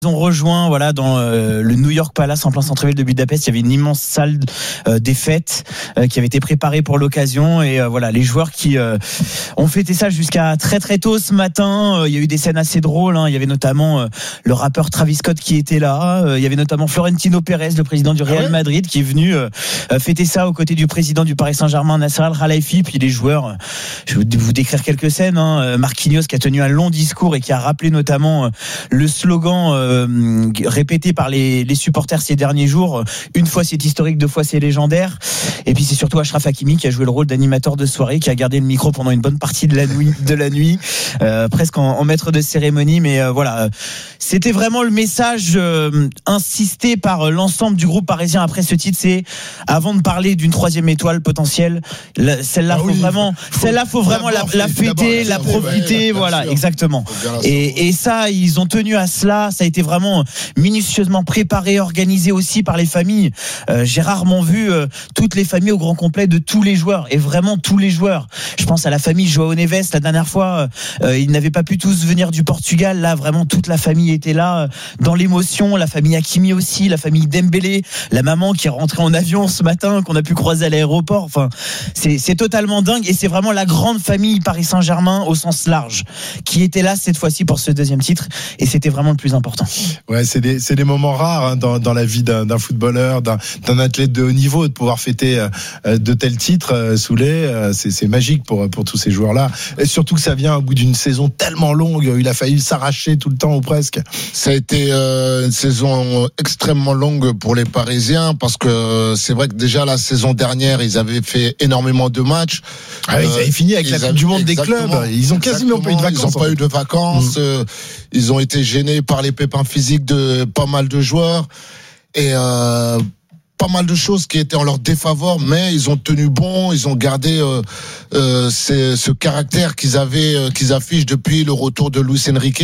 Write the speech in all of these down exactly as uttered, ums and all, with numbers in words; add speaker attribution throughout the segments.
Speaker 1: Ils ont rejoint voilà dans euh, le New York Palace en plein centre-ville de Budapest. Il y avait une immense salle euh, des fêtes euh, qui avait été préparée pour l'occasion et euh, voilà les joueurs qui euh, ont fêté ça jusqu'à très très tôt ce matin. Euh, il y a eu des scènes assez drôles. Hein. Il y avait notamment euh, le rappeur Travis Scott qui était là. Euh, il y avait notamment Florentino Pérez, le président du Real ah ouais Madrid, qui est venu euh, fêter ça aux côtés du président du Paris Saint-Germain, Nasser Al-Khelaifi. Puis les joueurs, je vais vous décrire quelques scènes. Hein. Marquinhos qui a tenu un long discours et qui a rappelé notamment euh, le slogan euh, répété par les, les supporters ces derniers jours. Une fois c'est historique, deux fois c'est légendaire. Et puis c'est surtout Achraf Hakimi qui a joué le rôle d'animateur de soirée, qui a gardé le micro pendant une bonne partie de la nuit, de la nuit euh, presque en, en maître de cérémonie. Mais euh, voilà, c'était vraiment le message euh, insisté par l'ensemble du groupe parisien après ce titre. C'est avant de parler d'une troisième étoile potentielle, la, celle-là ah oui, faut vraiment, faut, celle-là faut vraiment la, la fêter, la profiter. Ouais, voilà, sûr. Exactement. Et, et ça, ils ont tenu à cela. Ça a été vraiment minutieusement préparé, organisé aussi par les familles. Euh, j'ai rarement vu euh, toutes les familles au grand complet de tous les joueurs, et vraiment tous les joueurs. Je pense à la famille João Neves, la dernière fois euh, ils n'avaient pas pu tous venir du Portugal. Là vraiment toute la famille était là euh, dans l'émotion. La famille Hakimi aussi, la famille Dembélé, la maman qui est rentrée en avion ce matin, qu'on a pu croiser à l'aéroport. Enfin, c'est, c'est totalement dingue, et c'est vraiment la grande famille Paris Saint-Germain au sens large qui était là cette fois-ci pour ce deuxième titre, et c'était vraiment le plus important.
Speaker 2: Ouais, c'est des, c'est des moments rares hein, dans, dans la vie d'un, d'un footballeur, d'un, d'un athlète de haut niveau, de pouvoir fêter euh, de tels titres euh, sous les, euh, c'est, c'est magique pour, pour tous ces joueurs-là. Et surtout que ça vient au bout d'une saison tellement longue, il a failli s'arracher tout le temps ou presque.
Speaker 3: Ça a été euh, une saison extrêmement longue pour les Parisiens, parce que c'est vrai que déjà la saison dernière, ils avaient fait énormément de matchs.
Speaker 2: Ah oui, euh, ils avaient fini avec la Coupe du Monde des clubs. Ils ont quasiment pas eu de vacances.
Speaker 3: Ils n'ont pas eu de vacances. Mmh. Euh, ils ont été gênés par les pépins physiques de pas mal de joueurs, et euh, pas mal de choses qui étaient en leur défaveur, mais ils ont tenu bon, ils ont gardé euh, euh, ces, ce caractère qu'ils avaient, euh, qu'ils affichent depuis le retour de Luis Enrique.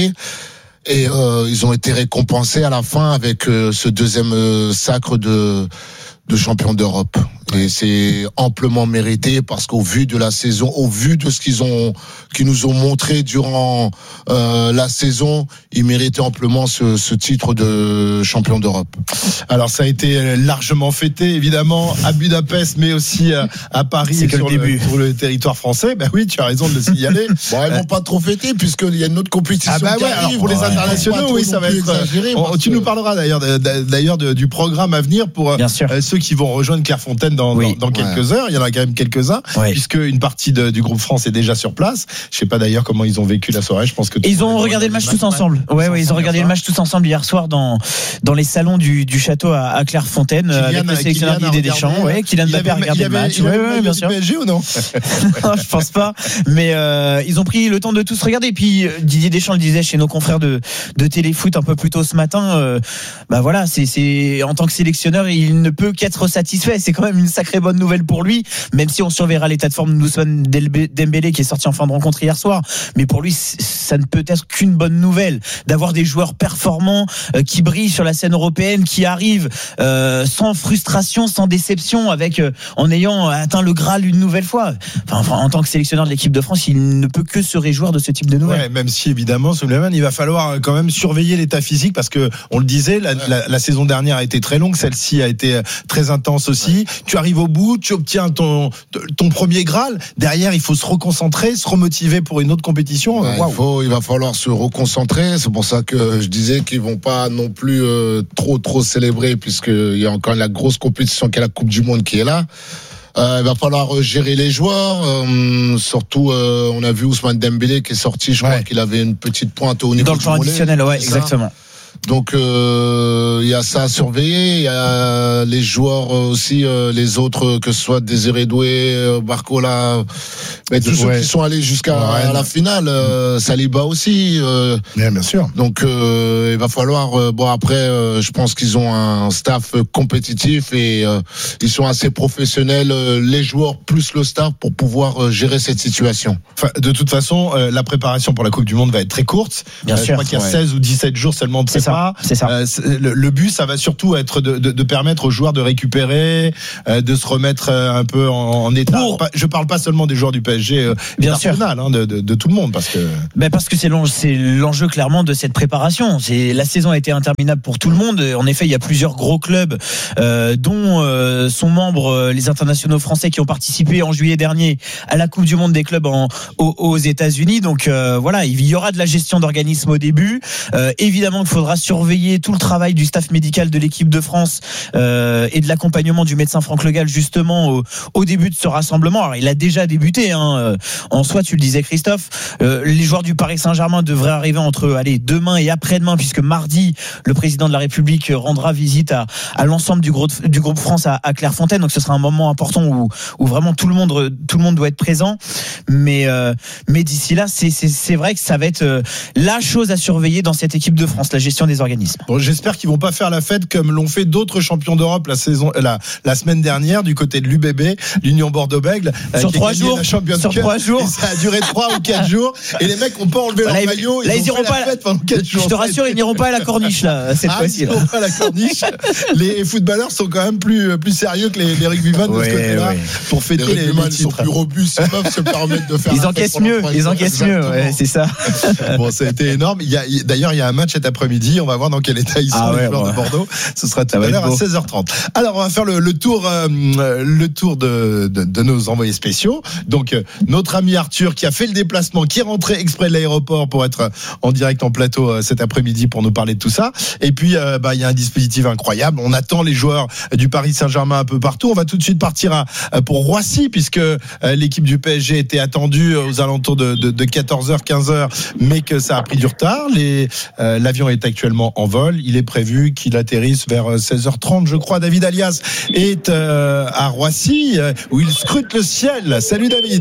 Speaker 3: Et euh, ils ont été récompensés à la fin avec euh, ce deuxième euh, sacre de, de champion d'Europe. Et c'est amplement mérité, parce qu'au vu de la saison, au vu de ce qu'ils ont, qu'ils nous ont montré durant euh, la saison, ils méritaient amplement ce, ce titre de champion d'Europe.
Speaker 2: Alors ça a été largement fêté, évidemment, à Budapest, mais aussi à, à Paris,
Speaker 1: c'est que
Speaker 2: sur
Speaker 1: le début.
Speaker 2: Le, sur le territoire français. Ben oui, tu as raison de le signaler.
Speaker 3: Bon, ils vont pas trop fêter, puisqu'il y a une autre compétition.
Speaker 2: Ah bah
Speaker 3: qui
Speaker 2: ouais,
Speaker 3: arrive.
Speaker 2: alors pour les internationaux, oui, ça va être. On, tu nous parleras d'ailleurs, d'ailleurs de, du programme à venir pour euh, ceux qui vont rejoindre Clairefontaine dans, oui. dans, dans quelques ouais. heures. Il y en a quand même quelques-uns, ouais. puisque une partie de, du groupe France est déjà sur place. Je sais pas d'ailleurs comment ils ont vécu la soirée. Je pense que
Speaker 1: ils ont regardé le match tous ensemble. Ouais, ouais, ils ont regardé le match tous ensemble hier soir dans dans les salons du, du château à, à Clairefontaine avec le sélectionneur Didier Deschamps. Ouais, Kylian Mbappé a regardé le match.
Speaker 2: Ouais, ouais, bien sûr. P S G ou non?
Speaker 1: Non, je pense pas. Mais euh, ils ont pris le temps de tous regarder. Et puis Didier Deschamps le disait chez nos confrères de de Téléfoot un peu plus tôt ce matin. Euh, bah voilà, c'est c'est en tant que sélectionneur, il ne peut qu'être satisfait. C'est quand même une sacrée bonne nouvelle pour lui, même si on surveillera l'état de forme de Ousmane Dembélé qui est sorti en fin de rencontre hier soir. Mais pour lui, ça ne peut être qu'une bonne nouvelle d'avoir des joueurs performants euh, qui brillent sur la scène européenne, qui arrivent euh, sans frustration, sans déception, avec euh, en ayant atteint le Graal une nouvelle fois. Enfin, en tant que sélectionneur de l'équipe de France, il ne peut que se réjouir de ce type de nouvelles.
Speaker 2: Ouais, même si évidemment, Souleymane, il va falloir quand même surveiller l'état physique, parce que on le disait, la, la, la saison dernière a été très longue, celle-ci a été très intense aussi. Tu arrives au bout, tu obtiens ton ton premier Graal. Derrière, il faut se reconcentrer, se remotiver pour une autre compétition.
Speaker 3: Ouais, wow. il, faut, il va falloir se reconcentrer. C'est pour ça que je disais qu'ils vont pas non plus euh, trop trop célébrer, puisqu'il y a encore la grosse compétition qui est la Coupe du Monde qui est là. Euh, il va falloir gérer les joueurs. Euh, surtout, euh, on a vu Ousmane Dembélé qui est sorti. Je ouais. crois qu'il avait une petite pointe au niveau
Speaker 1: dans le temps additionnel. Ouais, exactement.
Speaker 3: Donc il euh, y a ça à surveiller. Il y a les joueurs aussi, euh, les autres, que ce soit Désiré Doué, euh, Barcola, mais tous ouais. ceux qui sont allés jusqu'à ouais, la finale, euh, Saliba aussi. Euh,
Speaker 2: bien, bien sûr.
Speaker 3: Donc euh, il va falloir. Euh, bon après, euh, je pense qu'ils ont un staff compétitif et euh, ils sont assez professionnels, euh, les joueurs plus le staff, pour pouvoir euh, gérer cette situation.
Speaker 2: Enfin, de toute façon, euh, la préparation pour la Coupe du Monde va être très courte.
Speaker 1: Bien
Speaker 2: euh,
Speaker 1: sûr.
Speaker 2: Je crois qu'il y a ouais. seize ou dix-sept jours seulement de préparation.
Speaker 1: ça,
Speaker 2: pas.
Speaker 1: C'est ça.
Speaker 2: Euh, c'est, le, le but, ça va surtout être de, de, de permettre aux joueurs de récupérer, euh, de se remettre un peu en, en état.
Speaker 1: Pour...
Speaker 2: Je parle pas seulement des joueurs du P S G, euh,
Speaker 1: bien sûr,
Speaker 2: hein, de, de, de tout le monde, parce que.
Speaker 1: Ben parce que c'est l'enjeu, c'est l'enjeu clairement de cette préparation. C'est la saison a été interminable pour tout le monde. En effet, il y a plusieurs gros clubs, euh, dont euh, sont membres euh, les internationaux français qui ont participé en juillet dernier à la Coupe du Monde des clubs en, aux, aux États-Unis. Donc euh, voilà, il y aura de la gestion d'organisme au début. Euh, évidemment qu'il faudra surveiller tout le travail du staff médical de l'équipe de France euh, et de l'accompagnement du médecin Franck Le Gall justement au, au début de ce rassemblement. Alors il a déjà débuté. Hein. En soi, tu le disais Christophe, euh, les joueurs du Paris Saint-Germain devraient arriver entre allez demain et après-demain, puisque mardi le président de la République rendra visite à, à l'ensemble du groupe, du groupe France à, à Clairefontaine. Donc ce sera un moment important où, où vraiment tout le monde tout le monde doit être présent. Mais euh, mais d'ici là, c'est, c'est c'est vrai que ça va être euh, la chose à surveiller dans cette équipe de France, la gestion des organismes.
Speaker 2: Bon, j'espère qu'ils vont pas faire la fête comme l'ont fait d'autres champions d'Europe la saison la la semaine dernière du côté de l'U B B, l'Union Bordeaux-Bègles,
Speaker 1: sur trois jours.
Speaker 2: Sur
Speaker 1: trois jours.
Speaker 2: Et ça a duré trois ou quatre jours. Et les mecs ont pas enlevé leur
Speaker 1: là,
Speaker 2: maillot.
Speaker 1: Là,
Speaker 2: ils,
Speaker 1: ils iront pas. La...
Speaker 2: Je
Speaker 1: te rassure, ils n'iront pas à la corniche là cette
Speaker 2: ah,
Speaker 1: fois-ci.
Speaker 2: Ils n'iront pas à la corniche. Les footballeurs sont quand même plus plus sérieux que les, les rugbyman
Speaker 1: ouais,
Speaker 2: de ce côté-là
Speaker 1: ouais.
Speaker 2: pour fêter les,
Speaker 3: les, les, les sont plus robustes. Ils peuvent se permettre de faire.
Speaker 1: Ils encaissent mieux. Ils encaissent mieux. Ouais, c'est ça.
Speaker 2: Bon, ça a été énorme. Il y a, d'ailleurs, il y a un match cet après-midi. On va voir dans quel état ils sont ah ouais, les joueurs bon. de Bordeaux. Ce sera tout à l'heure à seize heures trente. Alors, on va faire le, le tour, euh, le tour de, de, de nos envoyés spéciaux. Donc, euh, notre ami Arthur qui a fait le déplacement, qui est rentré exprès de l'aéroport pour être en direct en plateau euh, cet après-midi pour nous parler de tout ça. Et puis, euh, bah, il y a un dispositif incroyable. On attend les joueurs du Paris Saint-Germain un peu partout. On va tout de suite partir à, pour Roissy puisque euh, l'équipe du P S G était attendue aux alentours de, de, de quatorze heures, quinze heures, mais que ça a pris du retard. Les, euh, l'avion est actuellement en vol. Il est prévu qu'il atterrisse vers seize heures trente, je crois. David Alias est euh, à Roissy euh, où il scrute le ciel. Salut David.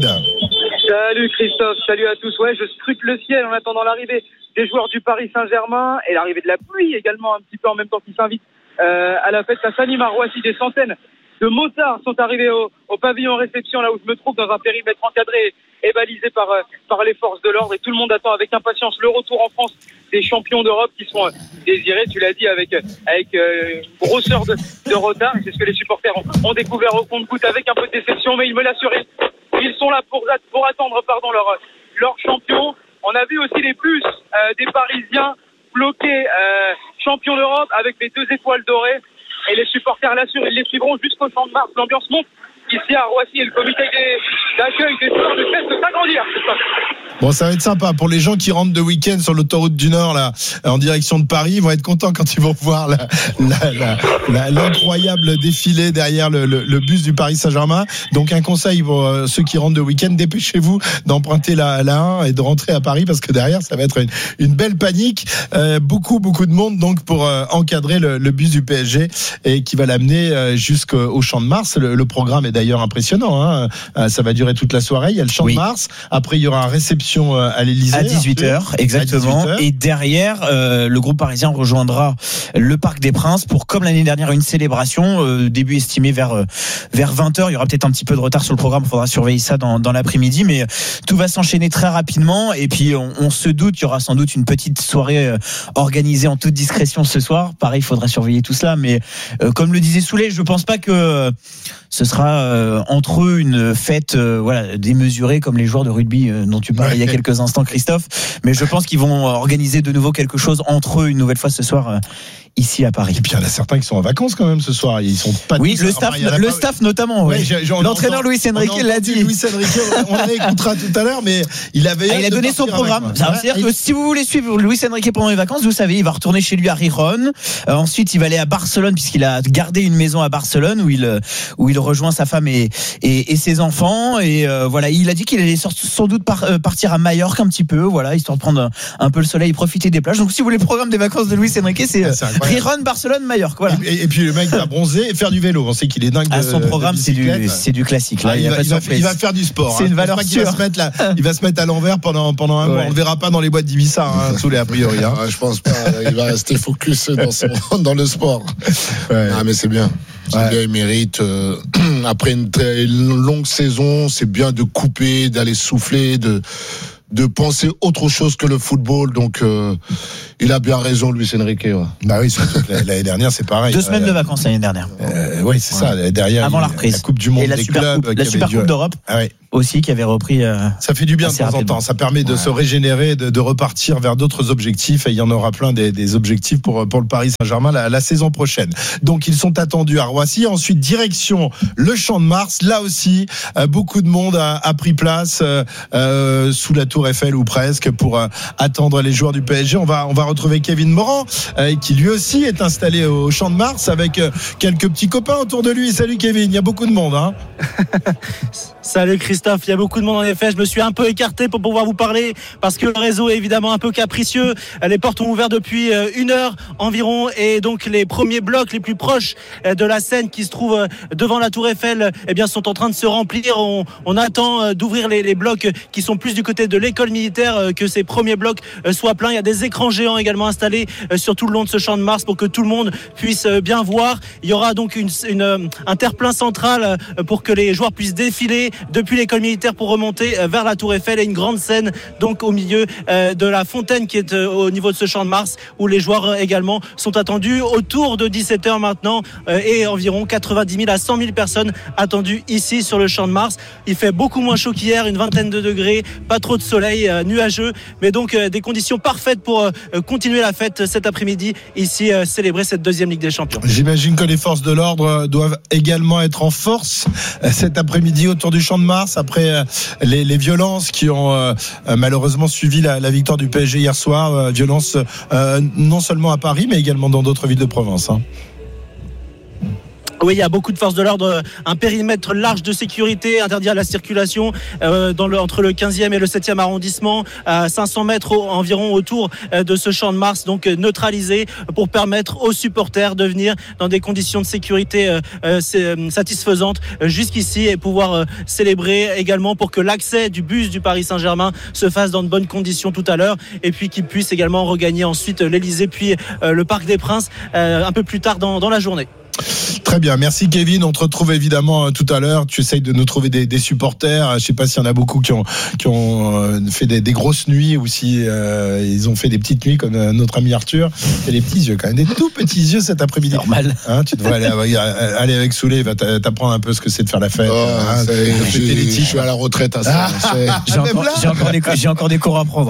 Speaker 4: Salut Christophe, salut à tous. Ouais, je scrute le ciel en attendant l'arrivée des joueurs du Paris Saint-Germain et l'arrivée de la pluie également un petit peu en même temps qu'ils s'invitent euh, à la fête. Ça s'anime à Roissy. Des centaines de motards sont arrivés au, au pavillon réception, là où je me trouve, dans un périmètre encadré et balisé par, par les forces de l'ordre. Et tout le monde attend avec impatience le retour en France des champions d'Europe qui sont désirés, tu l'as dit, avec, avec euh, une grosseur de, de retard. Et c'est ce que les supporters ont, ont découvert au compte-gouttes avec un peu de déception, mais ils me l'assuraient. Ils sont là pour, pour attendre pardon, leur, leur champion. On a vu aussi les bus euh, des Parisiens bloqués euh, champions d'Europe avec les deux étoiles dorées. Et les supporters l'assurent, ils les suivront jusqu'au Champ de Mars. L'ambiance monte ici à Roissy et le comité d'accueil des joueurs ne cesse de s'agrandir.
Speaker 2: Bon, ça va être sympa pour les gens qui rentrent de week-end sur l'autoroute du Nord là, en direction de Paris. Ils vont être contents quand ils vont voir la, la, la, la, l'incroyable défilé derrière le, le, le bus du Paris Saint-Germain. Donc un conseil pour euh, ceux qui rentrent de week-end, dépêchez-vous d'emprunter la, la un et de rentrer à Paris parce que derrière ça va être une, une belle panique. Euh, beaucoup beaucoup de monde donc pour euh, encadrer le, le bus du P S G et qui va l'amener euh, jusqu'au Champ de Mars. Le, le programme est d'ailleurs impressionnant. Hein. Euh, ça va durer toute la soirée. Il y a le Champ oui. de Mars. Après il y aura un réception à l'Élysée
Speaker 1: à dix-huit heures exactement. À dix-huit heures. Et derrière euh, le groupe parisien rejoindra le Parc des Princes pour, comme l'année dernière, une célébration euh, début estimé vers euh, vers vingt heures. Il y aura peut-être un petit peu de retard sur le programme, il faudra surveiller ça dans, dans l'après-midi, mais euh, tout va s'enchaîner très rapidement. Et puis on, on se doute qu'il y aura sans doute une petite soirée euh, organisée en toute discrétion ce soir. Pareil, il faudra surveiller tout cela, mais euh, comme le disait Souley, je pense pas que euh, ce sera euh, entre eux une fête euh, voilà, démesurée comme les joueurs de rugby euh, dont tu parlais ouais. il y a quelques instants, Christophe, mais je pense qu'ils vont organiser de nouveau quelque chose entre eux une nouvelle fois ce soir euh, ici à Paris.
Speaker 2: Et puis il y en a certains qui sont en vacances quand même ce soir. Ils sont pas.
Speaker 1: Oui, le staff, enfin, le pas... staff notamment.
Speaker 2: Ouais,
Speaker 1: ouais. L'entraîneur Luis Enrique l'a dit.
Speaker 2: Luis Enrique, on l'écoutera tout à l'heure, mais il avait.
Speaker 1: Ah, il a donné son programme. Ça veut dire que si vous voulez suivre Luis Enrique pendant les vacances, vous savez, il va retourner chez lui à Riron. Euh, ensuite, il va aller à Barcelone puisqu'il a gardé une maison à Barcelone où il où il rejoint sa femme et et, et ses enfants. Et euh, voilà, il a dit qu'il allait sans doute par, euh, partir à Majorque un petit peu, voilà, histoire de prendre un, un peu le soleil, profiter des plages. Donc, si vous voulez le programme des vacances de Luis Enrique, c'est, euh, c'est Riron, Barcelone, Majorque, voilà.
Speaker 2: Et, et puis le mec va bronzer et faire du vélo. On sait qu'il est dingue.
Speaker 1: À son programme, c'est du, c'est du classique. Là,
Speaker 2: ah, il, il, va, il, va, il va faire du sport.
Speaker 1: C'est
Speaker 2: hein.
Speaker 1: une valeur
Speaker 2: sûre. Il va se mettre là, il va se mettre à l'envers pendant pendant un ouais. mois. On le verra pas dans les boîtes d'Ibiza, hein, sous les a priori. Hein.
Speaker 3: Ouais, je pense pas. Il va rester focus dans son, dans le sport. Ouais. Ah mais c'est bien. C'est ouais. bien, il mérite. Euh, après une, très, une longue saison, c'est bien de couper, d'aller souffler, de de penser autre chose que le football. Donc, euh, il a bien raison, Luis Enrique. Ouais.
Speaker 2: Bah oui, surtout que l'année dernière, c'est pareil.
Speaker 1: Deux semaines
Speaker 2: euh,
Speaker 1: de vacances l'année dernière.
Speaker 2: Euh, oui, c'est
Speaker 1: ouais.
Speaker 2: ça. Derrière,
Speaker 1: avant la reprise,
Speaker 2: la Coupe du Monde
Speaker 1: et la
Speaker 2: des
Speaker 1: Super
Speaker 2: clubs,
Speaker 1: Coupe, la Super Coupe d'Europe.
Speaker 2: Ah ouais.
Speaker 1: Aussi qui avait repris. Euh,
Speaker 2: ça fait du bien de temps
Speaker 1: rapidement.
Speaker 2: en temps. Ça permet de ouais. se régénérer, de, de repartir vers d'autres objectifs. Et il y en aura plein des, des objectifs pour pour le Paris Saint-Germain la, la saison prochaine. Donc ils sont attendus à Roissy. Ensuite direction le Champ de Mars. Là aussi, euh, beaucoup de monde a, a pris place euh, euh, sous la Tour Eiffel ou presque pour euh, attendre les joueurs du P S G. On va on va retrouver Kevin Morand euh, qui lui aussi est installé au Champ de Mars avec euh, quelques petits copains autour de lui. Salut Kevin. Il y a beaucoup de monde, hein.
Speaker 5: Salut Christophe, il y a beaucoup de monde en effet. Je me suis un peu écarté pour pouvoir vous parler parce que le réseau est évidemment un peu capricieux. Les portes ont ouvert depuis une heure environ et donc les premiers blocs les plus proches de la scène qui se trouvent devant la Tour Eiffel, eh bien, sont en train de se remplir. On, on attend d'ouvrir les, les blocs qui sont plus du côté de l'école militaire, que ces premiers blocs soient pleins. Il y a des écrans géants également installés sur tout le long de ce Champ de Mars pour que tout le monde puisse bien voir. Il y aura donc une, une, un terre-plein central pour que les joueurs puissent défiler depuis l'école militaire pour remonter vers la Tour Eiffel et une grande scène donc au milieu de la fontaine qui est au niveau de ce Champ de Mars où les joueurs également sont attendus autour de dix-sept heures maintenant et environ quatre-vingt-dix mille à cent mille personnes attendues ici sur le Champ de Mars. Il fait beaucoup moins chaud qu'hier, une vingtaine de degrés, pas trop de soleil, nuageux, mais donc des conditions parfaites pour continuer la fête cet après-midi ici, célébrer cette deuxième Ligue des Champions.
Speaker 2: J'imagine que les forces de l'ordre doivent également être en force cet après-midi autour du Champ de Mars après les, les violences qui ont euh, malheureusement suivi la, la victoire du P S G hier soir, euh, violences euh, non seulement à Paris mais également dans d'autres villes de Provence, hein.
Speaker 5: Oui, il y a beaucoup de forces de l'ordre, un périmètre large de sécurité, interdit à la circulation euh, dans le, entre le quinzième et le septième arrondissement, à cinq cents mètres au, environ autour euh, de ce Champ de Mars, donc euh, neutralisé pour permettre aux supporters de venir dans des conditions de sécurité euh, euh, satisfaisantes euh, jusqu'ici et pouvoir euh, célébrer également pour que l'accès du bus du Paris Saint-Germain se fasse dans de bonnes conditions tout à l'heure et puis qu'ils puissent également regagner ensuite l'Élysée puis euh, le Parc des Princes euh, un peu plus tard dans, dans la journée.
Speaker 2: Très bien, merci Kevin. On te retrouve évidemment tout à l'heure. Tu essayes de nous trouver des, des supporters. Je sais pas s'il y en a beaucoup qui ont qui ont fait des, des grosses nuits ou si euh, ils ont fait des petites nuits comme notre ami Arthur. Et les petits yeux quand même, des tout petits yeux cet après-midi.
Speaker 1: Normal.
Speaker 2: Hein, tu devrais aller, aller avec Soulé. Il va t'apprendre un peu ce que c'est de faire la fête.
Speaker 3: Oh,
Speaker 2: hein,
Speaker 3: j'ai, je suis à la retraite à ça.
Speaker 1: Ah, j'ai, encore, j'ai, encore des, j'ai encore des cours à prendre.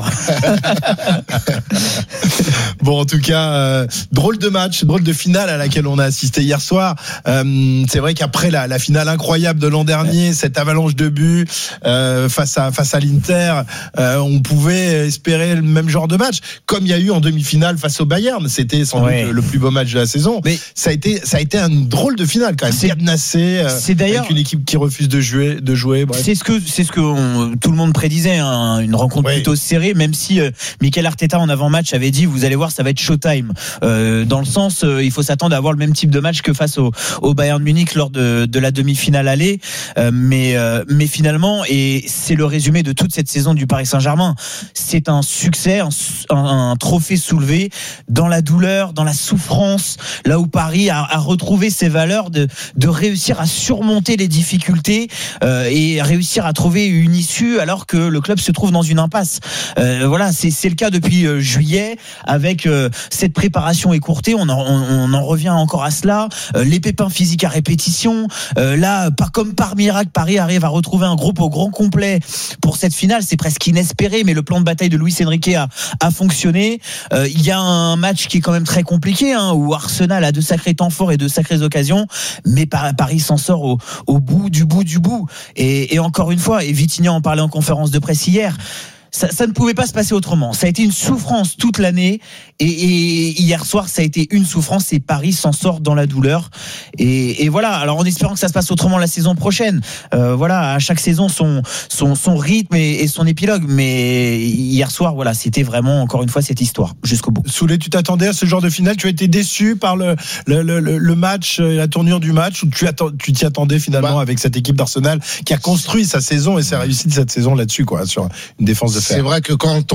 Speaker 2: Bon, en tout cas, euh, drôle de match, drôle de finale à laquelle on a assisté hier soir. Euh, c'est vrai qu'après la, la finale incroyable de l'an dernier, cette avalanche de buts euh, face à face à l'Inter, euh, on pouvait espérer le même genre de match, comme il y a eu en demi-finale face au Bayern. C'était sans ouais. doute le plus beau match de la saison. Mais ça a été ça a été un drôle de finale quand même. C'est cadenassé, euh, c'est d'ailleurs avec une équipe qui refuse de jouer, de jouer. Bref.
Speaker 1: C'est ce que c'est ce que on, tout le monde prédisait, hein, une rencontre ouais. plutôt serrée, même si euh, Mikel Arteta en avant-match avait dit, vous allez voir, ça va être showtime. Euh, dans le sens, euh, il faut s'attendre à avoir le même type de match que face au, au Bayern Munich lors de, de la demi-finale aller. Euh, mais, euh, mais finalement, et c'est le résumé de toute cette saison du Paris Saint-Germain, c'est un succès, un, un, un trophée soulevé dans la douleur, dans la souffrance, là où Paris a, a retrouvé ses valeurs de, de réussir à surmonter les difficultés euh, et réussir à trouver une issue alors que le club se trouve dans une impasse. Euh, voilà, c'est, c'est le cas depuis euh, juillet avec euh, cette préparation écourtée. On en, on, on en revient encore à cela. Euh, les pépins physiques à répétition. Euh, là, pas comme par miracle, Paris arrive à retrouver un groupe au grand complet pour cette finale. C'est presque inespéré, mais le plan de bataille de Luis Enrique a, a fonctionné. Euh, il y a un match qui est quand même très compliqué, hein, où Arsenal a de sacrés temps forts et de sacrées occasions, mais Paris s'en sort au, au bout du bout du bout. Et, et encore une fois, et Vitinha en parlait en conférence de presse hier, Ça, ça ne pouvait pas se passer autrement. Ça a été une souffrance toute l'année et, et hier soir ça a été une souffrance et Paris s'en sort dans la douleur et, et voilà. Alors en espérant que ça se passe autrement la saison prochaine. Euh, voilà, à chaque saison son son son rythme et, et son épilogue. Mais hier soir voilà, c'était vraiment encore une fois cette histoire jusqu'au bout.
Speaker 2: Soulé, tu t'attendais à ce genre de finale? Tu as été déçu par le le le, le match, la tournure du match, ou tu attends, tu t'y attendais finalement bah, avec cette équipe d'Arsenal qui a construit sa saison et sa réussite cette saison là-dessus quoi, sur une défense de fer.
Speaker 3: C'est vrai que quand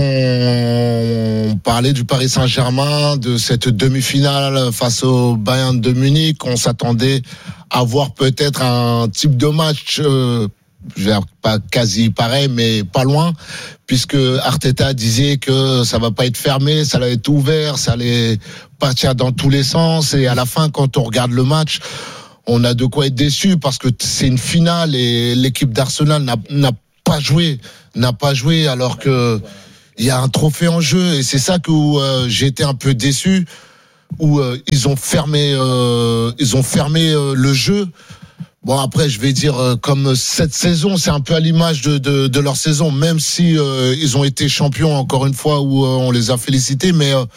Speaker 3: on parlait du Paris Saint-Germain, de cette demi-finale face au Bayern de Munich, on s'attendait à voir peut-être un type de match euh, je vais pas quasi pareil, mais pas loin, puisque Arteta disait que ça va pas être fermé, ça allait être ouvert, ça allait partir dans tous les sens, et à la fin, quand on regarde le match, on a de quoi être déçu, parce que c'est une finale et l'équipe d'Arsenal n'a, n'a pas joué, n'a pas joué, alors que il y a un trophée en jeu, et c'est ça que euh, j'ai été un peu déçu, où euh, ils ont fermé, euh, ils ont fermé euh, le jeu. Bon, après, je vais dire, euh, comme cette saison, c'est un peu à l'image de, de, de leur saison, même si euh, ils ont été champions, encore une fois, où euh, on les a félicités, mais euh,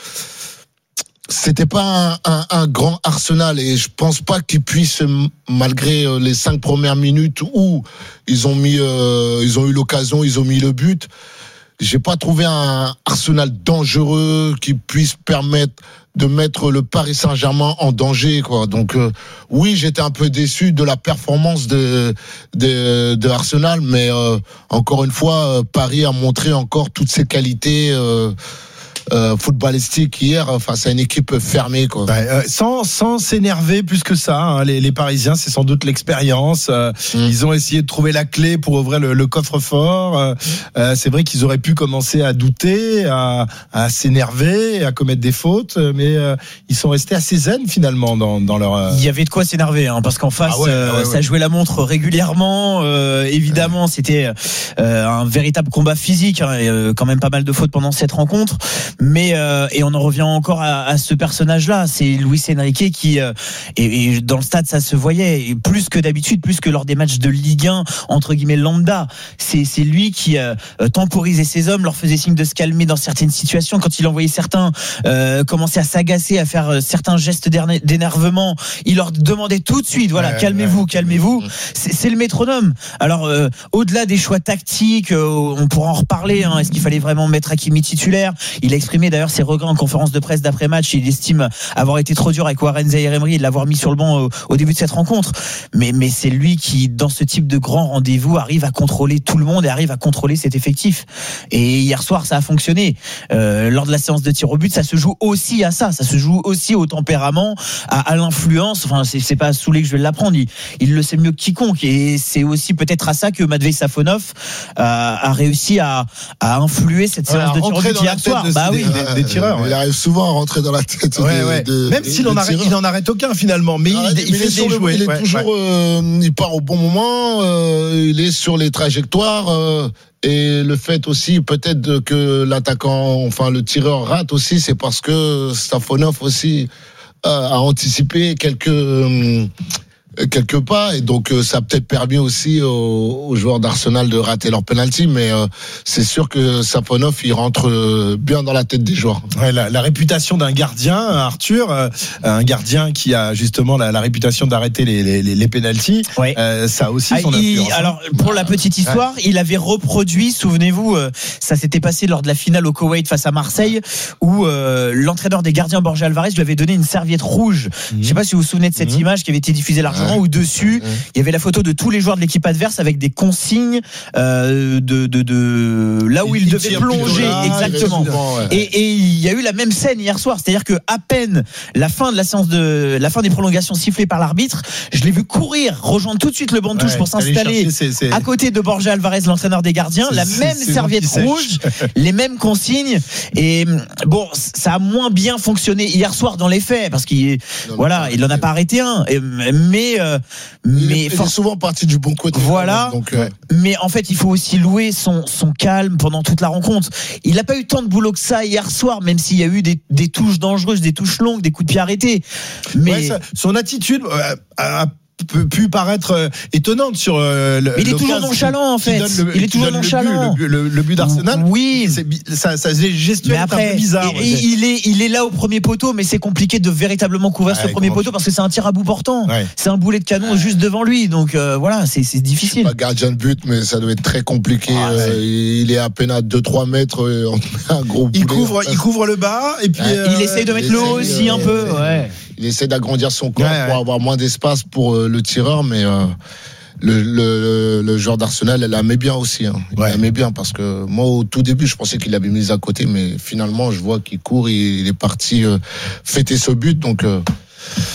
Speaker 3: c'était pas un, un, un grand Arsenal, et je pense pas qu'ils puissent, malgré euh, les cinq premières minutes où ils ont mis, euh, ils ont eu l'occasion, ils ont mis le but, j'ai pas trouvé un Arsenal dangereux qui puisse permettre de mettre le Paris Saint-Germain en danger, quoi. Donc euh, oui, j'étais un peu déçu de la performance de de, de Arsenal, mais euh, encore une fois, euh, Paris a montré encore toutes ses qualités euh, euh, footballistiques hier face à une équipe fermée, quoi.
Speaker 2: Ouais, euh, sans sans s'énerver plus que ça, hein, les, les Parisiens, c'est sans doute l'expérience. Euh, mmh. Ils ont essayé de trouver la clé pour ouvrir le, le coffre-fort. Euh, euh, c'est vrai qu'ils auraient pu commencer à douter, à, à s'énerver, à commettre des fautes, mais euh, ils sont restés assez zen finalement dans dans leur. Euh...
Speaker 1: Il y avait de quoi s'énerver, hein, parce qu'en face, ah ouais, euh, ouais, ouais. ça jouait la montre régulièrement. Euh, évidemment, ouais. c'était euh, un véritable combat physique, hein, et, euh, quand même pas mal de fautes pendant cette rencontre. Mais euh, et on en revient encore à, à ce personnage-là, c'est Luis Enrique qui euh, et, et dans le stade ça se voyait, et plus que d'habitude, plus que lors des matchs de Ligue un entre guillemets lambda, c'est c'est lui qui euh, temporisait ses hommes, leur faisait signe de se calmer dans certaines situations. Quand il envoyait certains euh, commencer à s'agacer, à faire certains gestes d'énervement, il leur demandait tout de suite, voilà, ouais, calmez-vous, ouais. calmez-vous. C'est, c'est le métronome. Alors euh, au-delà des choix tactiques, euh, on pourra en reparler. Hein, est-ce qu'il fallait vraiment mettre Hakimi titulaire? Il a exprimé d'ailleurs ses regrets en conférence de presse d'après-match. Il estime avoir été trop dur avec Warren Zaïre-Emery et de l'avoir mis sur le banc au, au début de cette rencontre. Mais, mais c'est lui qui, dans ce type de grand rendez-vous, arrive à contrôler tout le monde et arrive à contrôler cet effectif. Et hier soir, ça a fonctionné. Euh, lors de la séance de tir au but, ça se joue aussi à ça. Ça se joue aussi au tempérament, à, à l'influence. Enfin, c'est, c'est pas à Soulé que je vais l'apprendre. Il, il le sait mieux que quiconque. Et c'est aussi peut-être à ça que Matvei Safonov a, a réussi à, à influer cette séance ouais, de tir au but hier soir. Bah oui.
Speaker 3: Des, des tireurs, ouais. Il arrive souvent à rentrer dans la tête
Speaker 2: ouais,
Speaker 3: des,
Speaker 2: ouais.
Speaker 3: de,
Speaker 2: même s'il en arrête, il n'en arrête aucun finalement, mais ah, il, il, il fait des jouets.
Speaker 3: Il est ouais, toujours, ouais. euh, il part au bon moment, euh, il est sur les trajectoires, euh, et le fait aussi peut-être de, que l'attaquant, enfin le tireur rate aussi, c'est parce que Safonov aussi euh, a anticipé quelques euh, quelques pas, et donc euh, ça a peut-être permis aussi aux, aux joueurs d'Arsenal de rater leur penalty, mais euh, c'est sûr que Safonov il rentre euh, bien dans la tête des joueurs.
Speaker 2: Ouais, la, la réputation d'un gardien, Arthur, euh, un gardien qui a justement la, la réputation d'arrêter les les, les, les penalties, ouais. euh, ça a aussi son ah, il, influence.
Speaker 1: Alors pour la petite histoire, ouais. il avait reproduit, souvenez-vous, euh, ça s'était passé lors de la finale au Koweït face à Marseille, où euh, l'entraîneur des gardiens Borja Alvarez lui avait donné une serviette rouge. Mmh. Je sais pas si vous vous souvenez de cette mmh. image qui avait été diffusée largement. Où dessus il y avait la photo de tous les joueurs de l'équipe adverse avec des consignes euh, de, de, de là où ils devaient plonger là, exactement souvent, ouais. et, et il y a eu la même scène hier soir, c'est-à-dire que à peine la fin de la séance de la fin des prolongations sifflée par l'arbitre, je l'ai vu courir rejoindre tout de suite le banc de touche ouais, pour s'installer c'est, c'est... à côté de Borja Alvarez, l'entraîneur des gardiens, c'est, la c'est, même c'est serviette rouge, les mêmes consignes, et bon, ça a moins bien fonctionné hier soir dans les faits parce qu'il non, voilà il en a pas arrêté un, mais Euh, mais
Speaker 3: il est, il est souvent parti du bon côté.
Speaker 1: Voilà.
Speaker 3: Donc, euh...
Speaker 1: Mais en fait, il faut aussi louer son, son calme pendant toute la rencontre. Il n'a pas eu tant de boulot que ça hier soir, même s'il y a eu des, des touches dangereuses, des touches longues, des coups de pied arrêtés. Mais
Speaker 2: ouais, ça, son attitude euh, a peut pu paraître euh, étonnante sur euh, le,
Speaker 1: mais il est toujours nonchalant en fait le, il est toujours nonchalant
Speaker 2: le, le, le, le but d'Arsenal
Speaker 1: oui
Speaker 2: c'est, ça, ça gestuelle un peu bizarre
Speaker 1: et, et, il, est, il est là au premier poteau, mais c'est compliqué de véritablement couvrir ouais, ce premier poteau parce que c'est un tir à bout portant, ouais. c'est un boulet de canon ouais. juste devant lui, donc euh, voilà, c'est, c'est difficile.
Speaker 3: Je suis pas gardien de but, mais ça doit être très compliqué. ah, euh, il est à peine à deux trois mètres, euh, un gros
Speaker 2: il couvre, il couvre le bas et puis ouais.
Speaker 1: euh, il essaye de mettre le haut aussi un peu ouais.
Speaker 3: Il essaie d'agrandir son corps
Speaker 2: ouais,
Speaker 3: pour
Speaker 2: ouais.
Speaker 3: avoir moins d'espace pour euh, le tireur, mais euh, le, le, le joueur d'Arsenal, elle l'aimait bien aussi. Hein. Il ouais. l'aimait bien parce que moi, au tout début, je pensais qu'il l'avait mis à côté, mais finalement, je vois qu'il court, il, il est parti euh, fêter ce but. Donc, euh,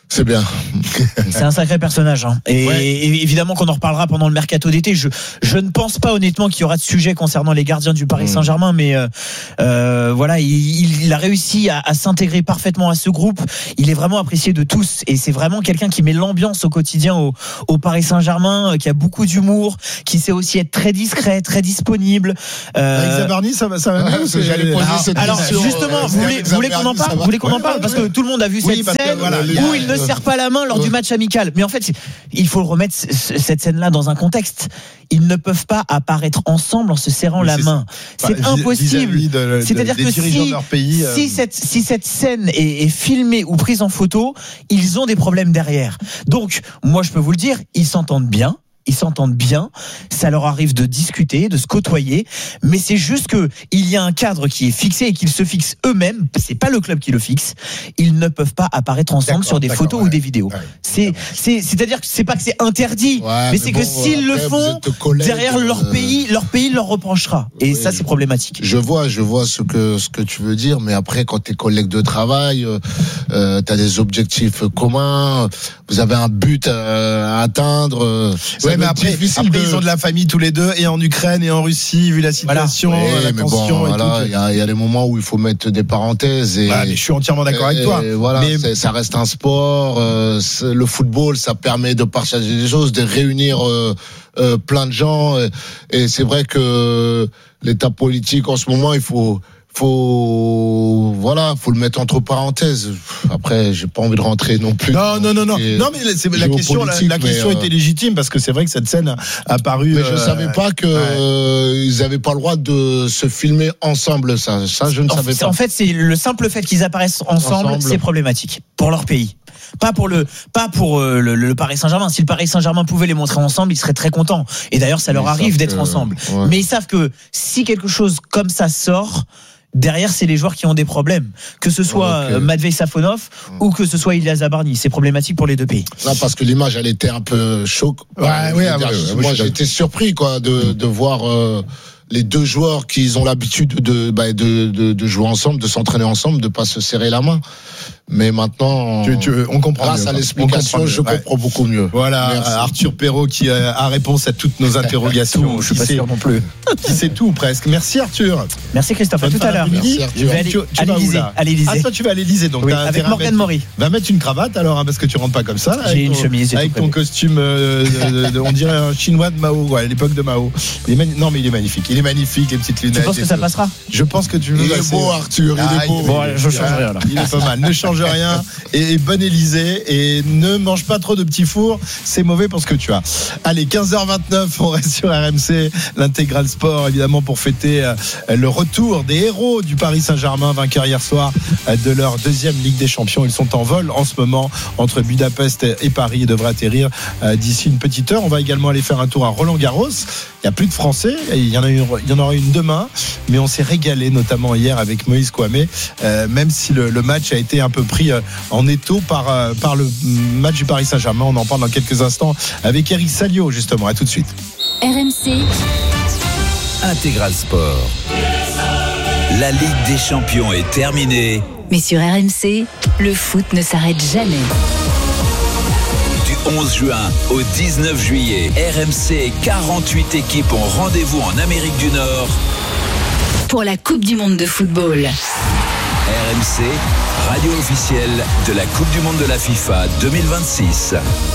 Speaker 3: C'est bien.
Speaker 1: C'est un sacré personnage. Hein. Et, ouais. et évidemment qu'on en reparlera pendant le mercato d'été. Je, je ne pense pas honnêtement qu'il y aura de sujet concernant les gardiens du Paris Saint-Germain, mais euh, euh, voilà, il, il a réussi à, à s'intégrer parfaitement à ce groupe. Il est vraiment apprécié de tous et c'est vraiment quelqu'un qui met l'ambiance au quotidien au, au Paris Saint-Germain, qui a beaucoup d'humour, qui sait aussi être très discret, très disponible.
Speaker 2: Euh... Avec Zabarny, ça va, ça va
Speaker 3: ouais,
Speaker 2: mieux.
Speaker 3: J'allais poser
Speaker 1: alors,
Speaker 3: cette
Speaker 1: alors
Speaker 3: question.
Speaker 1: justement,
Speaker 3: Euh,
Speaker 1: vous voulez, vous voulez qu'on en parle, vous voulez qu'on en parle parce que tout le monde a vu
Speaker 2: oui,
Speaker 1: cette scène
Speaker 2: que, voilà,
Speaker 1: où il ne serre pas la main lors ouais. du match amical. Mais en fait, il faut remettre cette scène-là dans un contexte. Ils ne peuvent pas apparaître ensemble en se serrant oui, la main. C'est, c'est impossible.
Speaker 2: De,
Speaker 1: C'est-à-dire
Speaker 2: de,
Speaker 1: que si,
Speaker 2: pays, euh...
Speaker 1: si, cette, si cette scène est, est filmée ou prise en photo, ils ont des problèmes derrière. Donc, moi, je peux vous le dire, ils s'entendent bien. Ils s'entendent bien, ça leur arrive de discuter, de se côtoyer, mais c'est juste que il y a un cadre qui est fixé et qu'ils se fixent eux-mêmes. C'est pas le club qui le fixe. Ils ne peuvent pas apparaître ensemble sur des photos ouais. ou des vidéos. Ouais. C'est, c'est, c'est-à-dire que c'est pas que c'est interdit, ouais, mais, mais c'est bon, que s'ils après, le font, derrière leur euh... pays, leur pays leur reprochera. Et oui, ça, c'est problématique.
Speaker 3: Je vois, je vois ce que ce que tu veux dire, mais après, quand t'es collègue de travail, euh, t'as des objectifs communs, vous avez un but à, à atteindre. Euh,
Speaker 2: ouais, mais après, après de... ils ont de la famille tous les deux, et en Ukraine et en Russie, vu la situation,
Speaker 3: voilà. ouais,
Speaker 2: la
Speaker 3: mais
Speaker 2: tension
Speaker 3: bon,
Speaker 2: et
Speaker 3: voilà, il y a, il y a des moments où il faut mettre des parenthèses. Et,
Speaker 2: voilà, mais je suis entièrement d'accord
Speaker 3: et,
Speaker 2: avec toi.
Speaker 3: Et voilà, mais... c'est, ça reste un sport. Euh, le football, ça permet de partager des choses, de réunir euh, euh, plein de gens. Et, et c'est vrai que l'état politique en ce moment, il faut. Faut voilà, faut le mettre entre parenthèses. Après, j'ai pas envie de rentrer non plus.
Speaker 2: Non, non, non, non. Non, mais c'est, la question, la, la question
Speaker 3: mais,
Speaker 2: était légitime parce que c'est vrai que cette scène a apparu.
Speaker 3: Mais je euh, savais pas que ouais. euh, ils avaient pas le droit de se filmer ensemble. Ça, ça, je ne
Speaker 1: en,
Speaker 3: savais pas.
Speaker 1: En fait, c'est le simple fait qu'ils apparaissent ensemble, ensemble. c'est problématique pour leur pays. Pas pour le, pas pour euh, le, le Paris Saint-Germain. Si le Paris Saint-Germain pouvait les montrer ensemble, ils seraient très contents. Et d'ailleurs, ça leur ils arrive d'être que... ensemble. Ouais. Mais ils savent que si quelque chose comme ça sort, derrière, c'est les joueurs qui ont des problèmes. Que ce soit okay. Matvei Safonov mmh. ou que ce soit Ilya Zabarny. C'est problématique pour les deux pays.
Speaker 3: Non, parce que l'image, elle était un peu choc.
Speaker 2: Ouais, ouais, ouais,
Speaker 3: dire,
Speaker 2: ouais,
Speaker 3: moi, j'ai été surpris, quoi, de, de voir, euh, les deux joueurs qui ont l'habitude de, bah, de, de, de jouer ensemble, de s'entraîner ensemble, de pas se serrer la main. Mais maintenant,
Speaker 2: tu, tu, on comprend
Speaker 3: grâce
Speaker 2: mieux,
Speaker 3: à l'explication, je ouais. comprends beaucoup mieux.
Speaker 2: Voilà, merci. Arthur Perrault qui a réponse à toutes nos interrogations.
Speaker 1: Je suis pas sûr non plus.
Speaker 2: Qui sait tout presque. Merci Arthur.
Speaker 1: Merci Christophe. À tout à l'heure.
Speaker 3: Merci,
Speaker 1: je vais aller tu, tu à l'Élysée. À l'Élysée.
Speaker 2: Ah, toi tu vas à l'Élysée donc.
Speaker 1: Oui, avec Morgane Maury.
Speaker 2: Va mettre une cravate alors hein, parce que tu rentres pas comme ça. Là,
Speaker 1: j'ai une
Speaker 2: ton,
Speaker 1: chemise.
Speaker 2: Avec ton costume, euh, de, de, on dirait un chinois de Mao, ouais, à l'époque de Mao. Il est mani- non mais il est magnifique. Il est magnifique, les petites lunettes.
Speaker 1: Tu penses que ça passera?
Speaker 2: Je pense que tu.
Speaker 3: Il est beau Arthur. Il est beau.
Speaker 1: Bon, je change rien là.
Speaker 2: Il est pas mal. Ne change rien. Et bonne Élysée et ne mange pas trop de petits fours, c'est mauvais pour ce que tu as. Allez, quinze heures vingt-neuf, on reste sur R M C, l'intégral sport évidemment pour fêter le retour des héros du Paris Saint-Germain, vainqueurs hier soir de leur deuxième Ligue des Champions. Ils sont en vol en ce moment entre Budapest et Paris et devraient atterrir d'ici une petite heure. On va également aller faire un tour à Roland-Garros. Il n'y a plus de Français, il y en a une, il y en aura une demain, mais on s'est régalé notamment hier avec Moïse Kouamé, euh, même si le, le match a été un peu pris en étau par, par le match du Paris Saint-Germain. On en parle dans quelques instants avec Eric Salio justement. À tout de suite.
Speaker 6: R M C
Speaker 7: Intégral Sport. La Ligue des Champions est terminée.
Speaker 6: Mais sur R M C, le foot ne s'arrête jamais.
Speaker 7: Du onze juin au dix-neuf juillet, R M C et quarante-huit équipes ont rendez-vous en Amérique du Nord
Speaker 6: pour la Coupe du Monde de football.
Speaker 7: R M C, radio officielle de la Coupe du Monde de la FIFA deux mille vingt-six.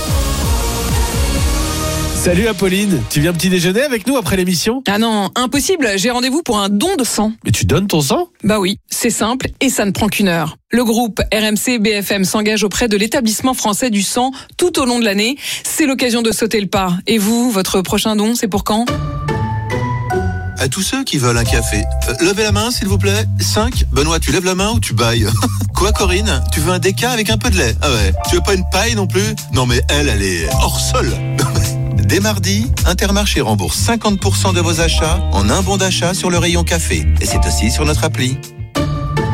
Speaker 8: Salut Apolline, tu viens petit déjeuner avec nous après l'émission ?
Speaker 9: Ah non, impossible, j'ai rendez-vous pour un don de sang.
Speaker 8: Mais tu donnes ton sang ?
Speaker 9: Bah oui, c'est simple et ça ne prend qu'une heure. Le groupe R M C B F M s'engage auprès de l'établissement français du sang tout au long de l'année. C'est l'occasion de sauter le pas. Et vous, votre prochain don, c'est pour quand ?
Speaker 10: À tous ceux qui veulent un café, euh, levez la main s'il vous plaît. cinq. Benoît, tu lèves la main ou tu bailles ? Quoi Corinne ? Tu veux un déca avec un peu de lait ? Ah ouais. Tu veux pas une paille non plus ? Non mais elle, elle est hors sol. Dès mardi, Intermarché rembourse cinquante pour cent de vos achats en un bon d'achat sur le rayon café. Et c'est aussi sur notre appli.